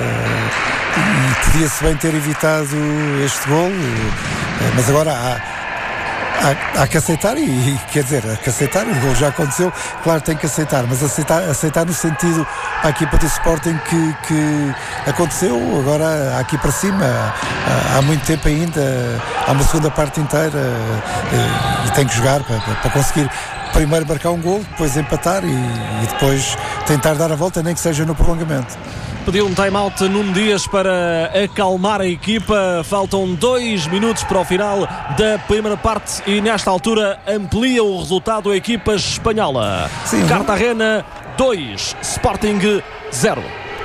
uh, e podia-se bem ter evitado este golo, uh, mas agora há Há, há que aceitar e, e quer dizer, há que aceitar, o gol já aconteceu, claro, tem que aceitar, mas aceitar, aceitar no sentido à equipa do Sporting que, que aconteceu agora aqui para cima, há, há muito tempo ainda, há uma segunda parte inteira e, e tem que jogar para, para conseguir primeiro marcar um gol, depois empatar e, e depois tentar dar a volta, nem que seja no prolongamento. Pediu um time-out Nuno Dias para acalmar a equipa. Faltam dois minutos para o final da primeira parte e nesta altura amplia o resultado a equipa espanhola. Sim. Cartagena dois, Sporting zero.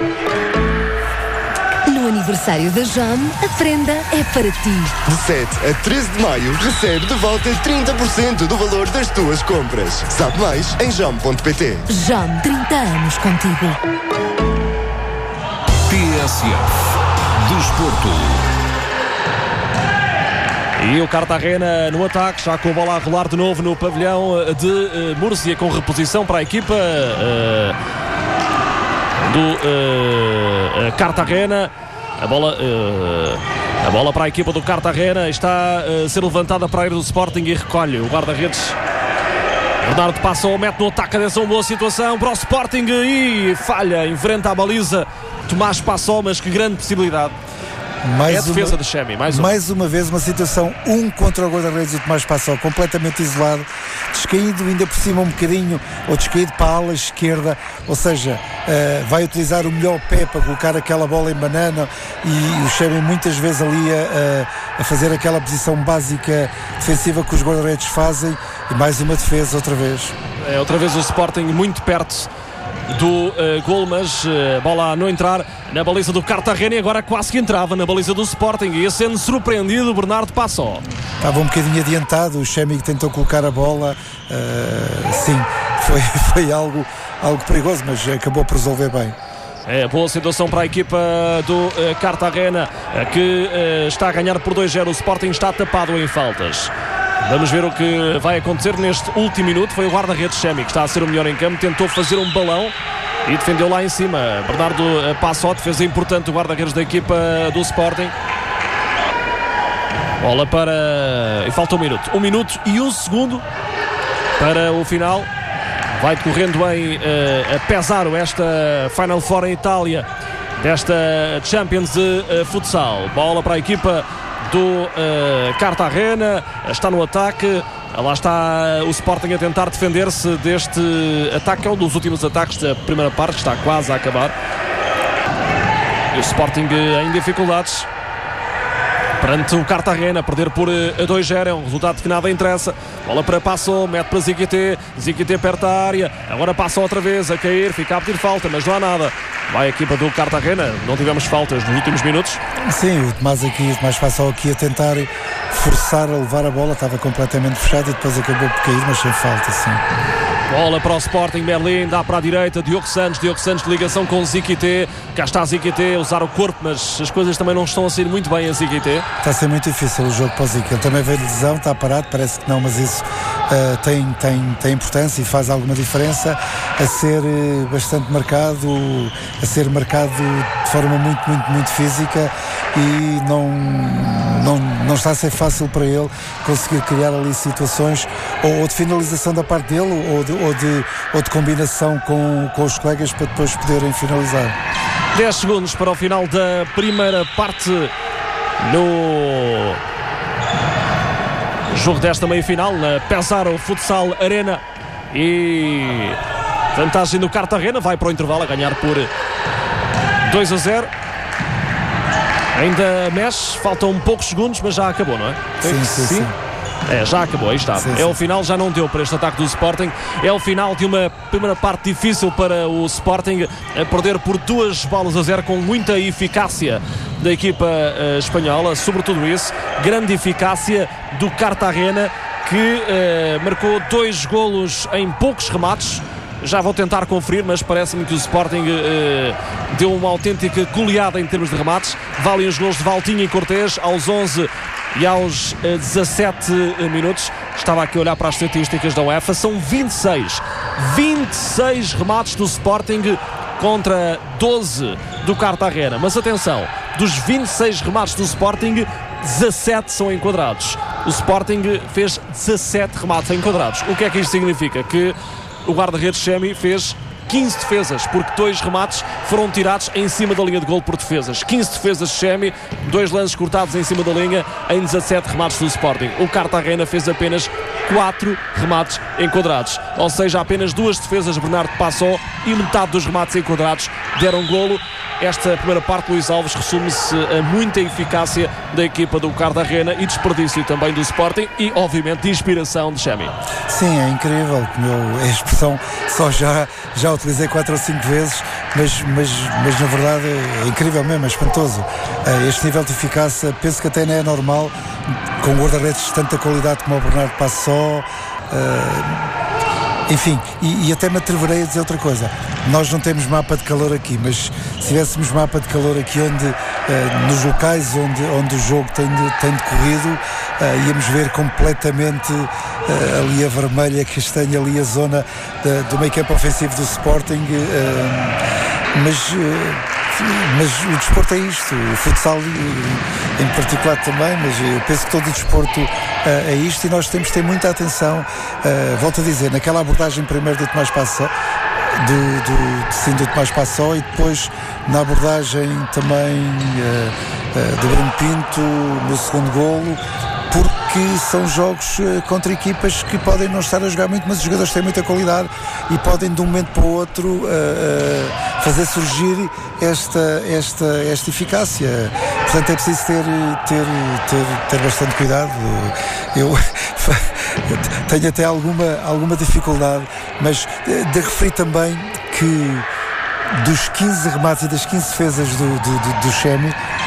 No aniversário da Jam, a prenda é para ti. De sete a treze de maio, recebe de volta trinta por cento do valor das tuas compras. Sabe mais em jam ponto pt. Jam, trinta anos contigo. T S F Desporto. E o Cartagena no ataque, já com a bola a rolar de novo no pavilhão de uh, Múrcia, com reposição para a equipa uh, do uh, uh, Cartagena. A bola, uh, a bola para a equipa do Cartagena está uh, a ser levantada para a área do Sporting e recolhe o guarda-redes. Bernardo Passó mete no ataque, atenção, boa situação para o Sporting e falha, enfrenta a baliza Tomás Passó, mas que grande possibilidade. Mais é a defesa uma, de Chemi. Mais, mais uma vez uma situação um contra o guarda-redes do Tomás Passó, completamente isolado, descaído ainda por cima um bocadinho, ou descaído para a ala esquerda, ou seja, uh, vai utilizar o melhor pé para colocar aquela bola em banana, e o Chemi muitas vezes ali a, a fazer aquela posição básica defensiva que os guarda-redes fazem, e mais uma defesa outra vez. É, outra vez o Sporting muito perto do uh, gol, mas a uh, bola a não entrar na baliza do Cartagena, e agora quase que entrava na baliza do Sporting, e ia sendo surpreendido Bernardo Passó. Estava um bocadinho adiantado, o Chemi tentou colocar a bola, uh, sim, foi, foi algo, algo perigoso, mas acabou por resolver bem. É, boa situação para a equipa do uh, Cartagena, uh, que uh, está a ganhar por dois a zero. O Sporting está tapado em faltas. Vamos ver o que vai acontecer neste último minuto. Foi o guarda-redes Chemi que está a ser o melhor em campo, tentou fazer um balão e defendeu lá em cima. Bernardo Passó, defesa importante do guarda-redes da equipa do Sporting. Bola para... e falta um minuto. Um minuto e um segundo para o final. Vai decorrendo em uh, Pesaro esta Final Four em Itália desta Champions de uh, futsal. Bola para a equipa do uh, Cartagena, está no ataque. Lá está o Sporting a tentar defender-se deste ataque, é um dos últimos ataques da primeira parte, que está quase a acabar. E o Sporting em dificuldades perante o Cartagena, perder por dois a zero, é um resultado que nada interessa. Bola para Passó, mete para Ziquité, Ziquité perto da área, agora passa outra vez a cair, fica a pedir falta, mas não há nada. Vai a equipa do Cartagena, não tivemos faltas nos últimos minutos. Sim, o Tomás aqui, o Tomás Passó aqui a tentar forçar a levar a bola, estava completamente fechado e depois acabou por cair, mas sem falta, sim. Bola para o Sporting, Berlim, dá para a direita, Diogo Santos, Diogo Santos de ligação com Ziquité, cá está Ziquité a usar o corpo, mas as coisas também não estão a sair muito bem a Ziquité. Está a ser muito difícil o jogo para o Ziquité, ele também veio de lesão, está parado, parece que não, mas isso uh, tem, tem, tem importância e faz alguma diferença, a ser uh, bastante marcado, a ser marcado de forma muito, muito, muito física, e não, não, não está a ser fácil para ele conseguir criar ali situações ou, ou de finalização da parte dele ou de, ou de, ou de combinação com, com os colegas para depois poderem finalizar. dez segundos para o final da primeira parte no jogo desta meia-final na Pesaro Futsal Arena, e vantagem do Cartagena, vai para o intervalo a ganhar por dois a zero. Ainda mexe, faltam poucos segundos, mas já acabou, não é? Sim, sim, sim. É, já acabou, aí está. Sim, sim. É o final, já não deu para este ataque do Sporting. É o final de uma primeira parte difícil para o Sporting, a perder por duas bolas a zero com muita eficácia da equipa uh, espanhola, sobretudo isso, grande eficácia do Cartagena, que uh, marcou dois golos em poucos remates. Já vou tentar conferir, mas parece-me que o Sporting uh, deu uma autêntica goleada em termos de remates. Valem os golos de Valtinho e Cortés aos onze e aos uh, dezassete minutos. Estava aqui a olhar para as estatísticas da UEFA. São vinte e seis. vinte e seis remates do Sporting contra doze do Cartagena. Mas atenção, dos vinte e seis remates do Sporting, dezassete são enquadrados. O Sporting fez dezassete remates enquadrados. O que é que isto significa? Que o guarda-redes Chemi fez quinze defesas, porque dois remates foram tirados em cima da linha de golo por defesas. quinze defesas de Chemi, dois lances cortados em cima da linha em dezassete remates do Sporting. O Cartagena fez apenas quatro remates enquadrados, ou seja, apenas duas defesas de Bernardo Passó, e metade dos remates enquadrados deram golo. Esta primeira parte, Luís Alves, resume-se a muita eficácia da equipa do Cartagena e desperdício também do Sporting e, obviamente, de inspiração de Chemi. Sim, é incrível, como eu, a expressão só já, já utilizei quatro ou cinco vezes, mas, mas, mas na verdade é incrível mesmo, é espantoso. Este nível de eficácia, penso que até não é normal, com guarda-redes de tanta qualidade como o Bernardo Passó. Uh, enfim, e, e até me atreverei a dizer outra coisa. nós não temos mapa de calor aqui, mas se tivéssemos mapa de calor aqui onde, uh, nos locais onde, onde o jogo tem, de, tem decorrido, uh, íamos ver completamente uh, ali a vermelha, a castanha, ali a zona uh, do meio campo ofensivo do Sporting, uh, mas... Uh, Mas o desporto é isto, o futsal em particular também, mas eu penso que todo o desporto uh, é isto, e nós temos de ter muita atenção, uh, volto a dizer, naquela abordagem primeiro do Tomás Passó, do, do, sim, do Tomás Passó, e depois na abordagem também uh, uh, do Bruno Pinto no segundo golo, porque são jogos uh, contra equipas que podem não estar a jogar muito, mas os jogadores têm muita qualidade e podem de um momento para o outro uh, uh, fazer surgir esta, esta, esta eficácia. Portanto, é preciso ter, ter, ter, ter bastante cuidado. Eu tenho até alguma, alguma dificuldade, mas de, de referir também que dos quinze remates e das quinze defesas do, do, do, do Chemi,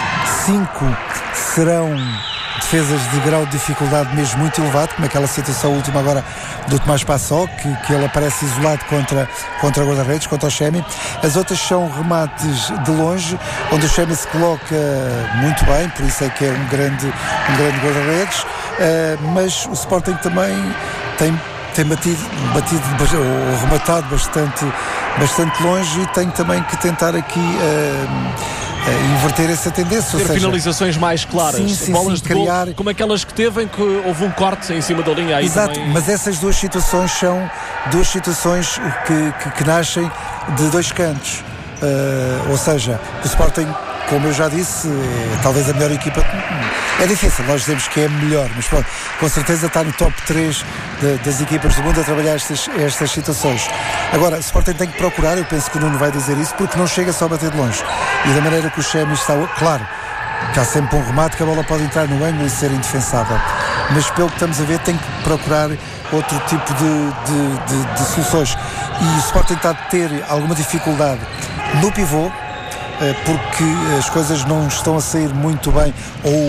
cinco serão defesas de grau de dificuldade mesmo muito elevado, como aquela situação última agora do Tomás Passó, que, que ele aparece isolado contra, contra o guarda-redes, contra o Chemi. As outras são remates de longe, onde o Chemi se coloca muito bem, por isso é que é um grande, um grande guarda-redes, uh, mas o Sporting também tem, tem batido, batido ou rematado bastante, bastante longe, e tem também que tentar aqui uh, Uh, inverter essa tendência. Ter ou seja, finalizações mais claras, sim, sim, bolas sim, de criar... gol, como aquelas que teve em que houve um corte em cima da linha. Aí Exato, também... mas essas duas situações são duas situações que, que, que nascem de dois cantos. Uh, ou seja, o Sporting, como eu já disse, é talvez a melhor equipa. É difícil, nós dizemos que é a melhor, mas pronto, com certeza está no top três de, das equipas do mundo a trabalhar estas, estas situações. Agora, o Sporting tem que procurar, eu penso que o Nuno vai dizer isso, porque não chega só a bater de longe. E da maneira que o Chemi está, claro, que há sempre um remate que a bola pode entrar no ângulo e ser indefensável. Mas pelo que estamos a ver, tem que procurar outro tipo de, de, de, de soluções. E o Sporting está a ter alguma dificuldade no pivô, porque as coisas não estão a sair muito bem, ou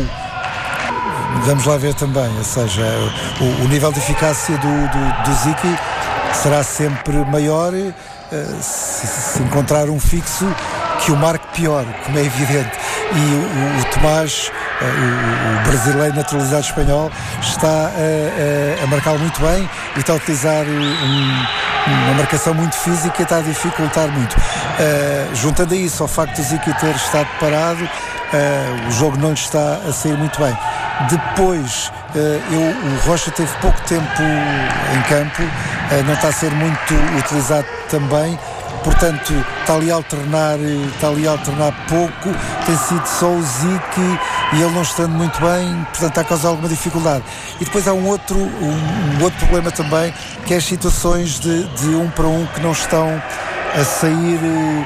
vamos lá ver também, ou seja, o, o nível de eficácia do, do, do Ziki será sempre maior uh, se, se encontrar um fixo que o marque pior, como é evidente. E o, o Tomás, uh, o, o brasileiro naturalizado espanhol, está uh, uh, a marcá-lo muito bem e está a utilizar um, uma marcação muito física e está a dificultar muito. Uh, juntando a isso ao facto de Ziki ter estado parado, uh, o jogo não lhe está a sair muito bem. Depois, uh, eu, o Rocha teve pouco tempo em campo, uh, não está a ser muito utilizado também. Portanto, está ali a alternar, está ali a alternar pouco, tem sido só o Ziki e ele não estando muito bem, portanto está a causar alguma dificuldade. E depois há um outro, um, um outro problema também, que é as situações de, de um para um que não estão a sair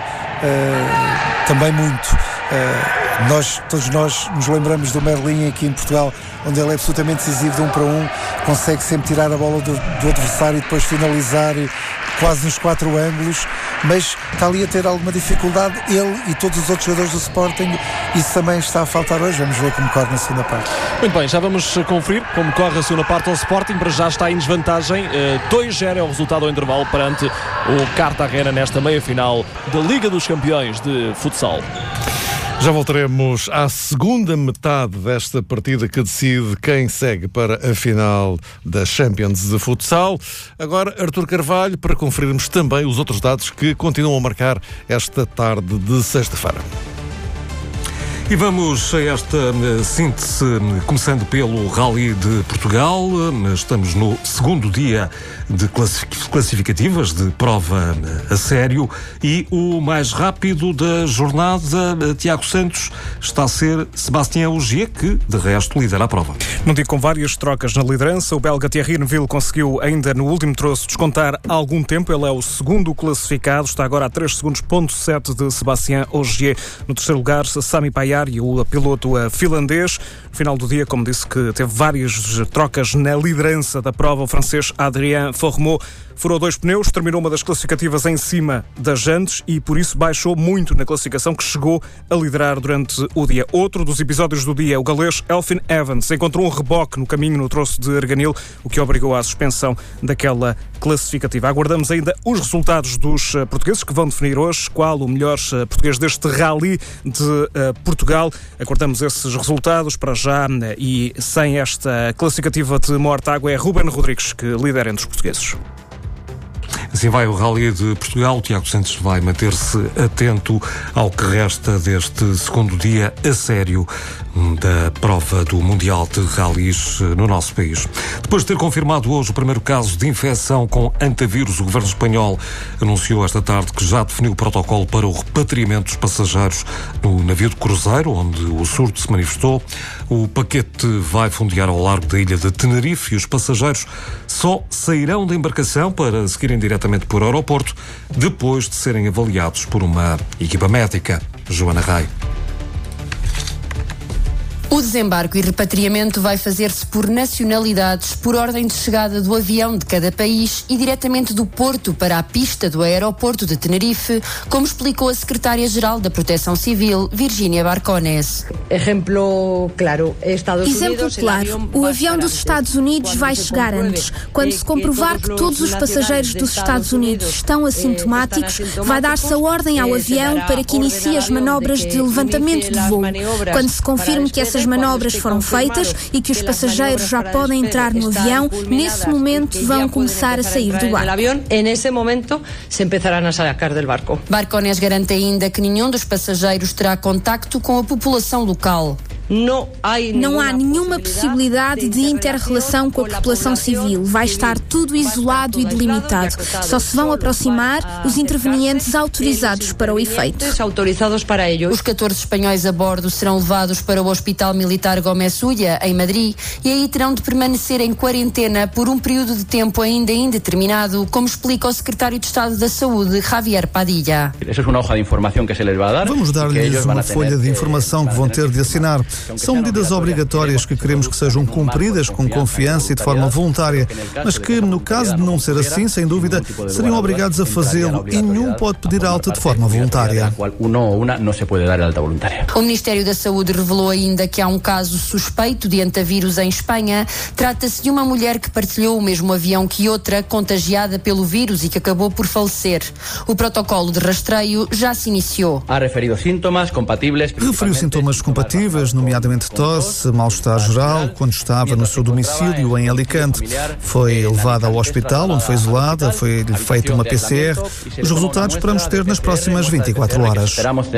uh, também muito. Uh, nós, todos nós nos lembramos do Merlin aqui em Portugal, onde ele é absolutamente decisivo de um para um, consegue sempre tirar a bola do, do adversário e depois finalizar quase nos quatro ângulos, mas está ali a ter alguma dificuldade, ele e todos os outros jogadores do Sporting. Isso também está a faltar hoje. Vamos ver como corre na segunda parte. Muito bem, já vamos conferir como corre a segunda parte ao Sporting, para já está em desvantagem. dois a zero é o resultado ao intervalo perante o Cartagena nesta meia-final da Liga dos Campeões de Futsal. Já voltaremos à segunda metade desta partida que decide quem segue para a final da Champions de Futsal. Agora, Artur Carvalho, para conferirmos também os outros dados que continuam a marcar esta tarde de sexta-feira. E vamos a esta síntese, começando pelo Rally de Portugal. Estamos no segundo dia de classificativas, de prova a sério, e o mais rápido da jornada, Tiago Santos, está a ser Sébastien Ogier, que de resto lidera a prova. Num dia com várias trocas na liderança, o belga Thierry Neuville conseguiu ainda no último troço descontar algum tempo. Ele é o segundo classificado, está agora a três segundos ponto sete de Sébastien Ogier. No terceiro lugar, Sami Payar, e o piloto finlandês. No final do dia, como disse, que teve várias trocas na liderança da prova, o francês Adrien Alfa Romeo furou dois pneus, terminou uma das classificativas em cima das jantes e por isso baixou muito na classificação, que chegou a liderar durante o dia. Outro dos episódios do dia, o galês Elfyn Evans encontrou um reboque no caminho no troço de Arganil, o que obrigou à suspensão daquela classificativa. Aguardamos ainda os resultados dos uh, portugueses, que vão definir hoje qual o melhor uh, português deste Rally de uh, Portugal. Aguardamos esses resultados para já uh, e sem esta classificativa de Mortágua é Ruben Rodrigues que lidera entre os portugueses. Assim vai o Rally de Portugal. O Tiago Santos vai manter-se atento ao que resta deste segundo dia a sério da prova do Mundial de Rallys no nosso país. Depois de ter confirmado hoje o primeiro caso de infecção com antavírus, o governo espanhol anunciou esta tarde que já definiu o protocolo para o repatriamento dos passageiros no navio de cruzeiro, onde o surto se manifestou. O paquete vai fundear ao largo da ilha de Tenerife e os passageiros só sairão da embarcação para seguirem diretamente para o aeroporto depois de serem avaliados por uma equipa médica. Joana Rai. O desembarque e repatriamento vai fazer-se por nacionalidades, por ordem de chegada do avião de cada país e diretamente do porto para a pista do aeroporto de Tenerife, como explicou a secretária-geral da Proteção Civil, Virginia Barcones. Exemplo claro, Estados Exemplo Unidos, claro, o avião dos Estados Unidos vai chegar antes. Quando se comprovar que todos os passageiros dos Estados Unidos estão assintomáticos, vai dar-se a ordem ao avião para que inicie as manobras de levantamento de voo. Quando se confirme que essas manobras foram feitas e que os passageiros já podem entrar no avião, nesse momento vão começar a sair do barco. Nesse momento se empezarão a sacar do barco. Barcones garante ainda que nenhum dos passageiros terá contacto com a população local. Não há nenhuma possibilidade de inter-relação com a população civil. Vai estar tudo isolado e delimitado. Só se vão aproximar os intervenientes autorizados para o efeito. Os catorze espanhóis a bordo serão levados para o Hospital Militar Gómez Ulla, em Madrid, e aí terão de permanecer em quarentena por um período de tempo ainda indeterminado, como explica o secretário de Estado da Saúde, Javier Padilla. Vamos dar-lhes uma folha de informação que vão ter de assinar. São medidas obrigatórias que queremos que sejam cumpridas com confiança e de forma voluntária, mas que, no caso de não ser assim, sem dúvida, seriam obrigados a fazê-lo e nenhum pode pedir alta de forma voluntária. O Ministério da Saúde revelou ainda que há um caso suspeito de antavírus em Espanha. Trata-se de uma mulher que partilhou o mesmo avião que outra, contagiada pelo vírus e que acabou por falecer. O protocolo de rastreio já se iniciou. Referiu sintomas compatíveis, nomeadamente tosse, mal-estar geral, quando estava no seu domicílio em Alicante. Foi levada ao hospital, onde foi isolada, foi feita uma P C R. Os resultados esperamos ter nas próximas vinte e quatro horas.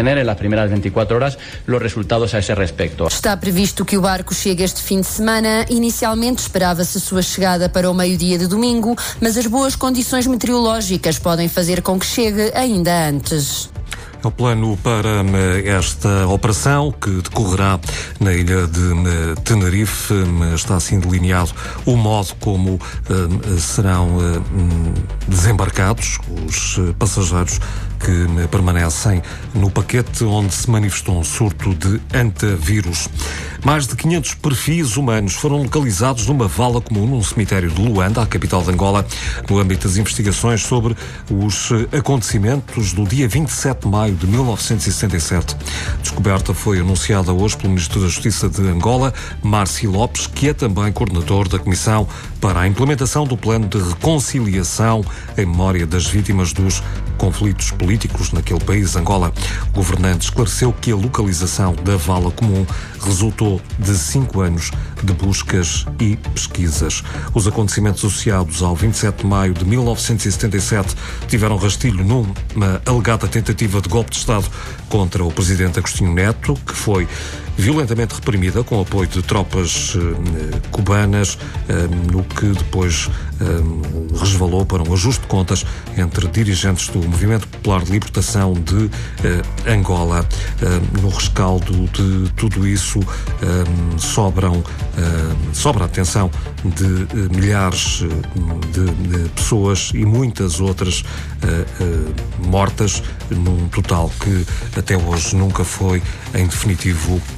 Está previsto que o barco chegue este fim de semana. Inicialmente esperava-se a sua chegada para o meio-dia de domingo, mas as boas condições meteorológicas podem fazer com que chegue ainda antes. O plano para esta operação, que decorrerá na ilha de Tenerife, está assim delineado o modo como serão desembarcados os passageiros que permanecem no paquete onde se manifestou um surto de antavírus. Mais de quinhentos perfis humanos foram localizados numa vala comum num cemitério de Luanda, a capital de Angola, no âmbito das investigações sobre os acontecimentos do dia vinte e sete de maio de mil novecentos e setenta e sete. A descoberta foi anunciada hoje pelo Ministro da Justiça de Angola, Márcio Lopes, que é também coordenador da Comissão para a implementação do Plano de Reconciliação em memória das vítimas dos conflitos políticos naquele país, Angola. O governante esclareceu que a localização da vala comum resultou de cinco anos de buscas e pesquisas. Os acontecimentos associados ao vinte e sete de maio de mil novecentos e setenta e sete tiveram rastilho numa alegada tentativa de golpe de Estado contra o presidente Agostinho Neto, que foi violentamente reprimida com apoio de tropas eh, cubanas, eh, no que depois eh, resvalou para um ajuste de contas entre dirigentes do Movimento Popular de Libertação de eh, Angola. Eh, no rescaldo de tudo isso eh, sobram, eh, sobra a atenção de eh, milhares de, de pessoas e muitas outras eh, eh, mortas, num total que até hoje nunca foi em definitivo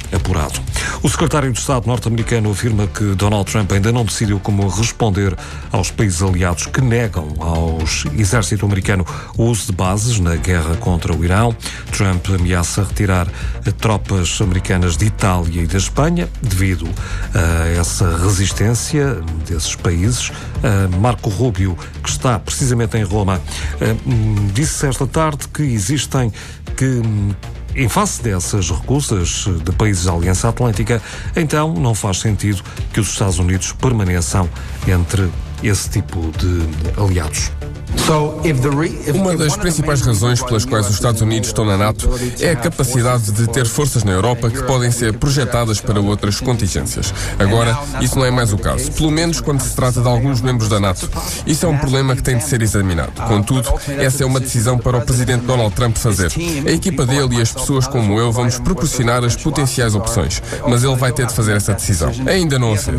apurado. O secretário de Estado norte-americano afirma que Donald Trump ainda não decidiu como responder aos países aliados que negam ao exército americano o uso de bases na guerra contra o Irão. Trump ameaça retirar tropas americanas de Itália e da Espanha devido a essa resistência desses países. Marco Rubio, que está precisamente em Roma, disse esta tarde que existem que em face dessas recusas de países da Aliança Atlântica, então não faz sentido que os Estados Unidos permaneçam entre esse tipo de aliados. Uma das principais razões pelas quais os Estados Unidos estão na NATO é a capacidade de ter forças na Europa que podem ser projetadas para outras contingências. Agora, isso não é mais o caso, pelo menos quando se trata de alguns membros da NATO. Isso é um problema que tem de ser examinado. Contudo, essa é uma decisão para o presidente Donald Trump fazer. A equipa dele e as pessoas como eu vamos proporcionar as potenciais opções, mas ele vai ter de fazer essa decisão. Ainda não a fez.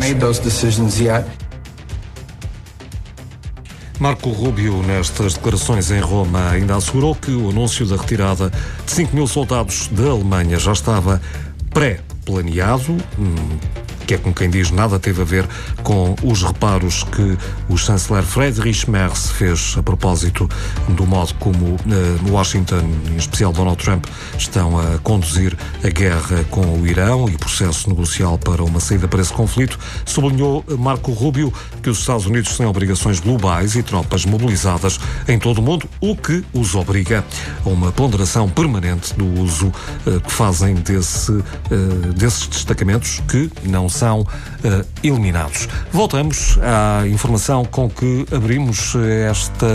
Marco Rubio, nestas declarações em Roma, ainda assegurou que o anúncio da retirada de cinco mil soldados da Alemanha já estava pré-planeado, que é como quem diz, nada teve a ver com os reparos que o chanceler Friedrich Merz fez a propósito do modo como uh, Washington, em especial Donald Trump, estão a conduzir a guerra com o Irão e o processo negocial para uma saída para esse conflito. Sublinhou Marco Rubio que os Estados Unidos têm obrigações globais e tropas mobilizadas em todo o mundo, o que os obriga a uma ponderação permanente do uso uh, que fazem desse, uh, desses destacamentos que não são uh, eliminados. Voltamos à informação com que abrimos esta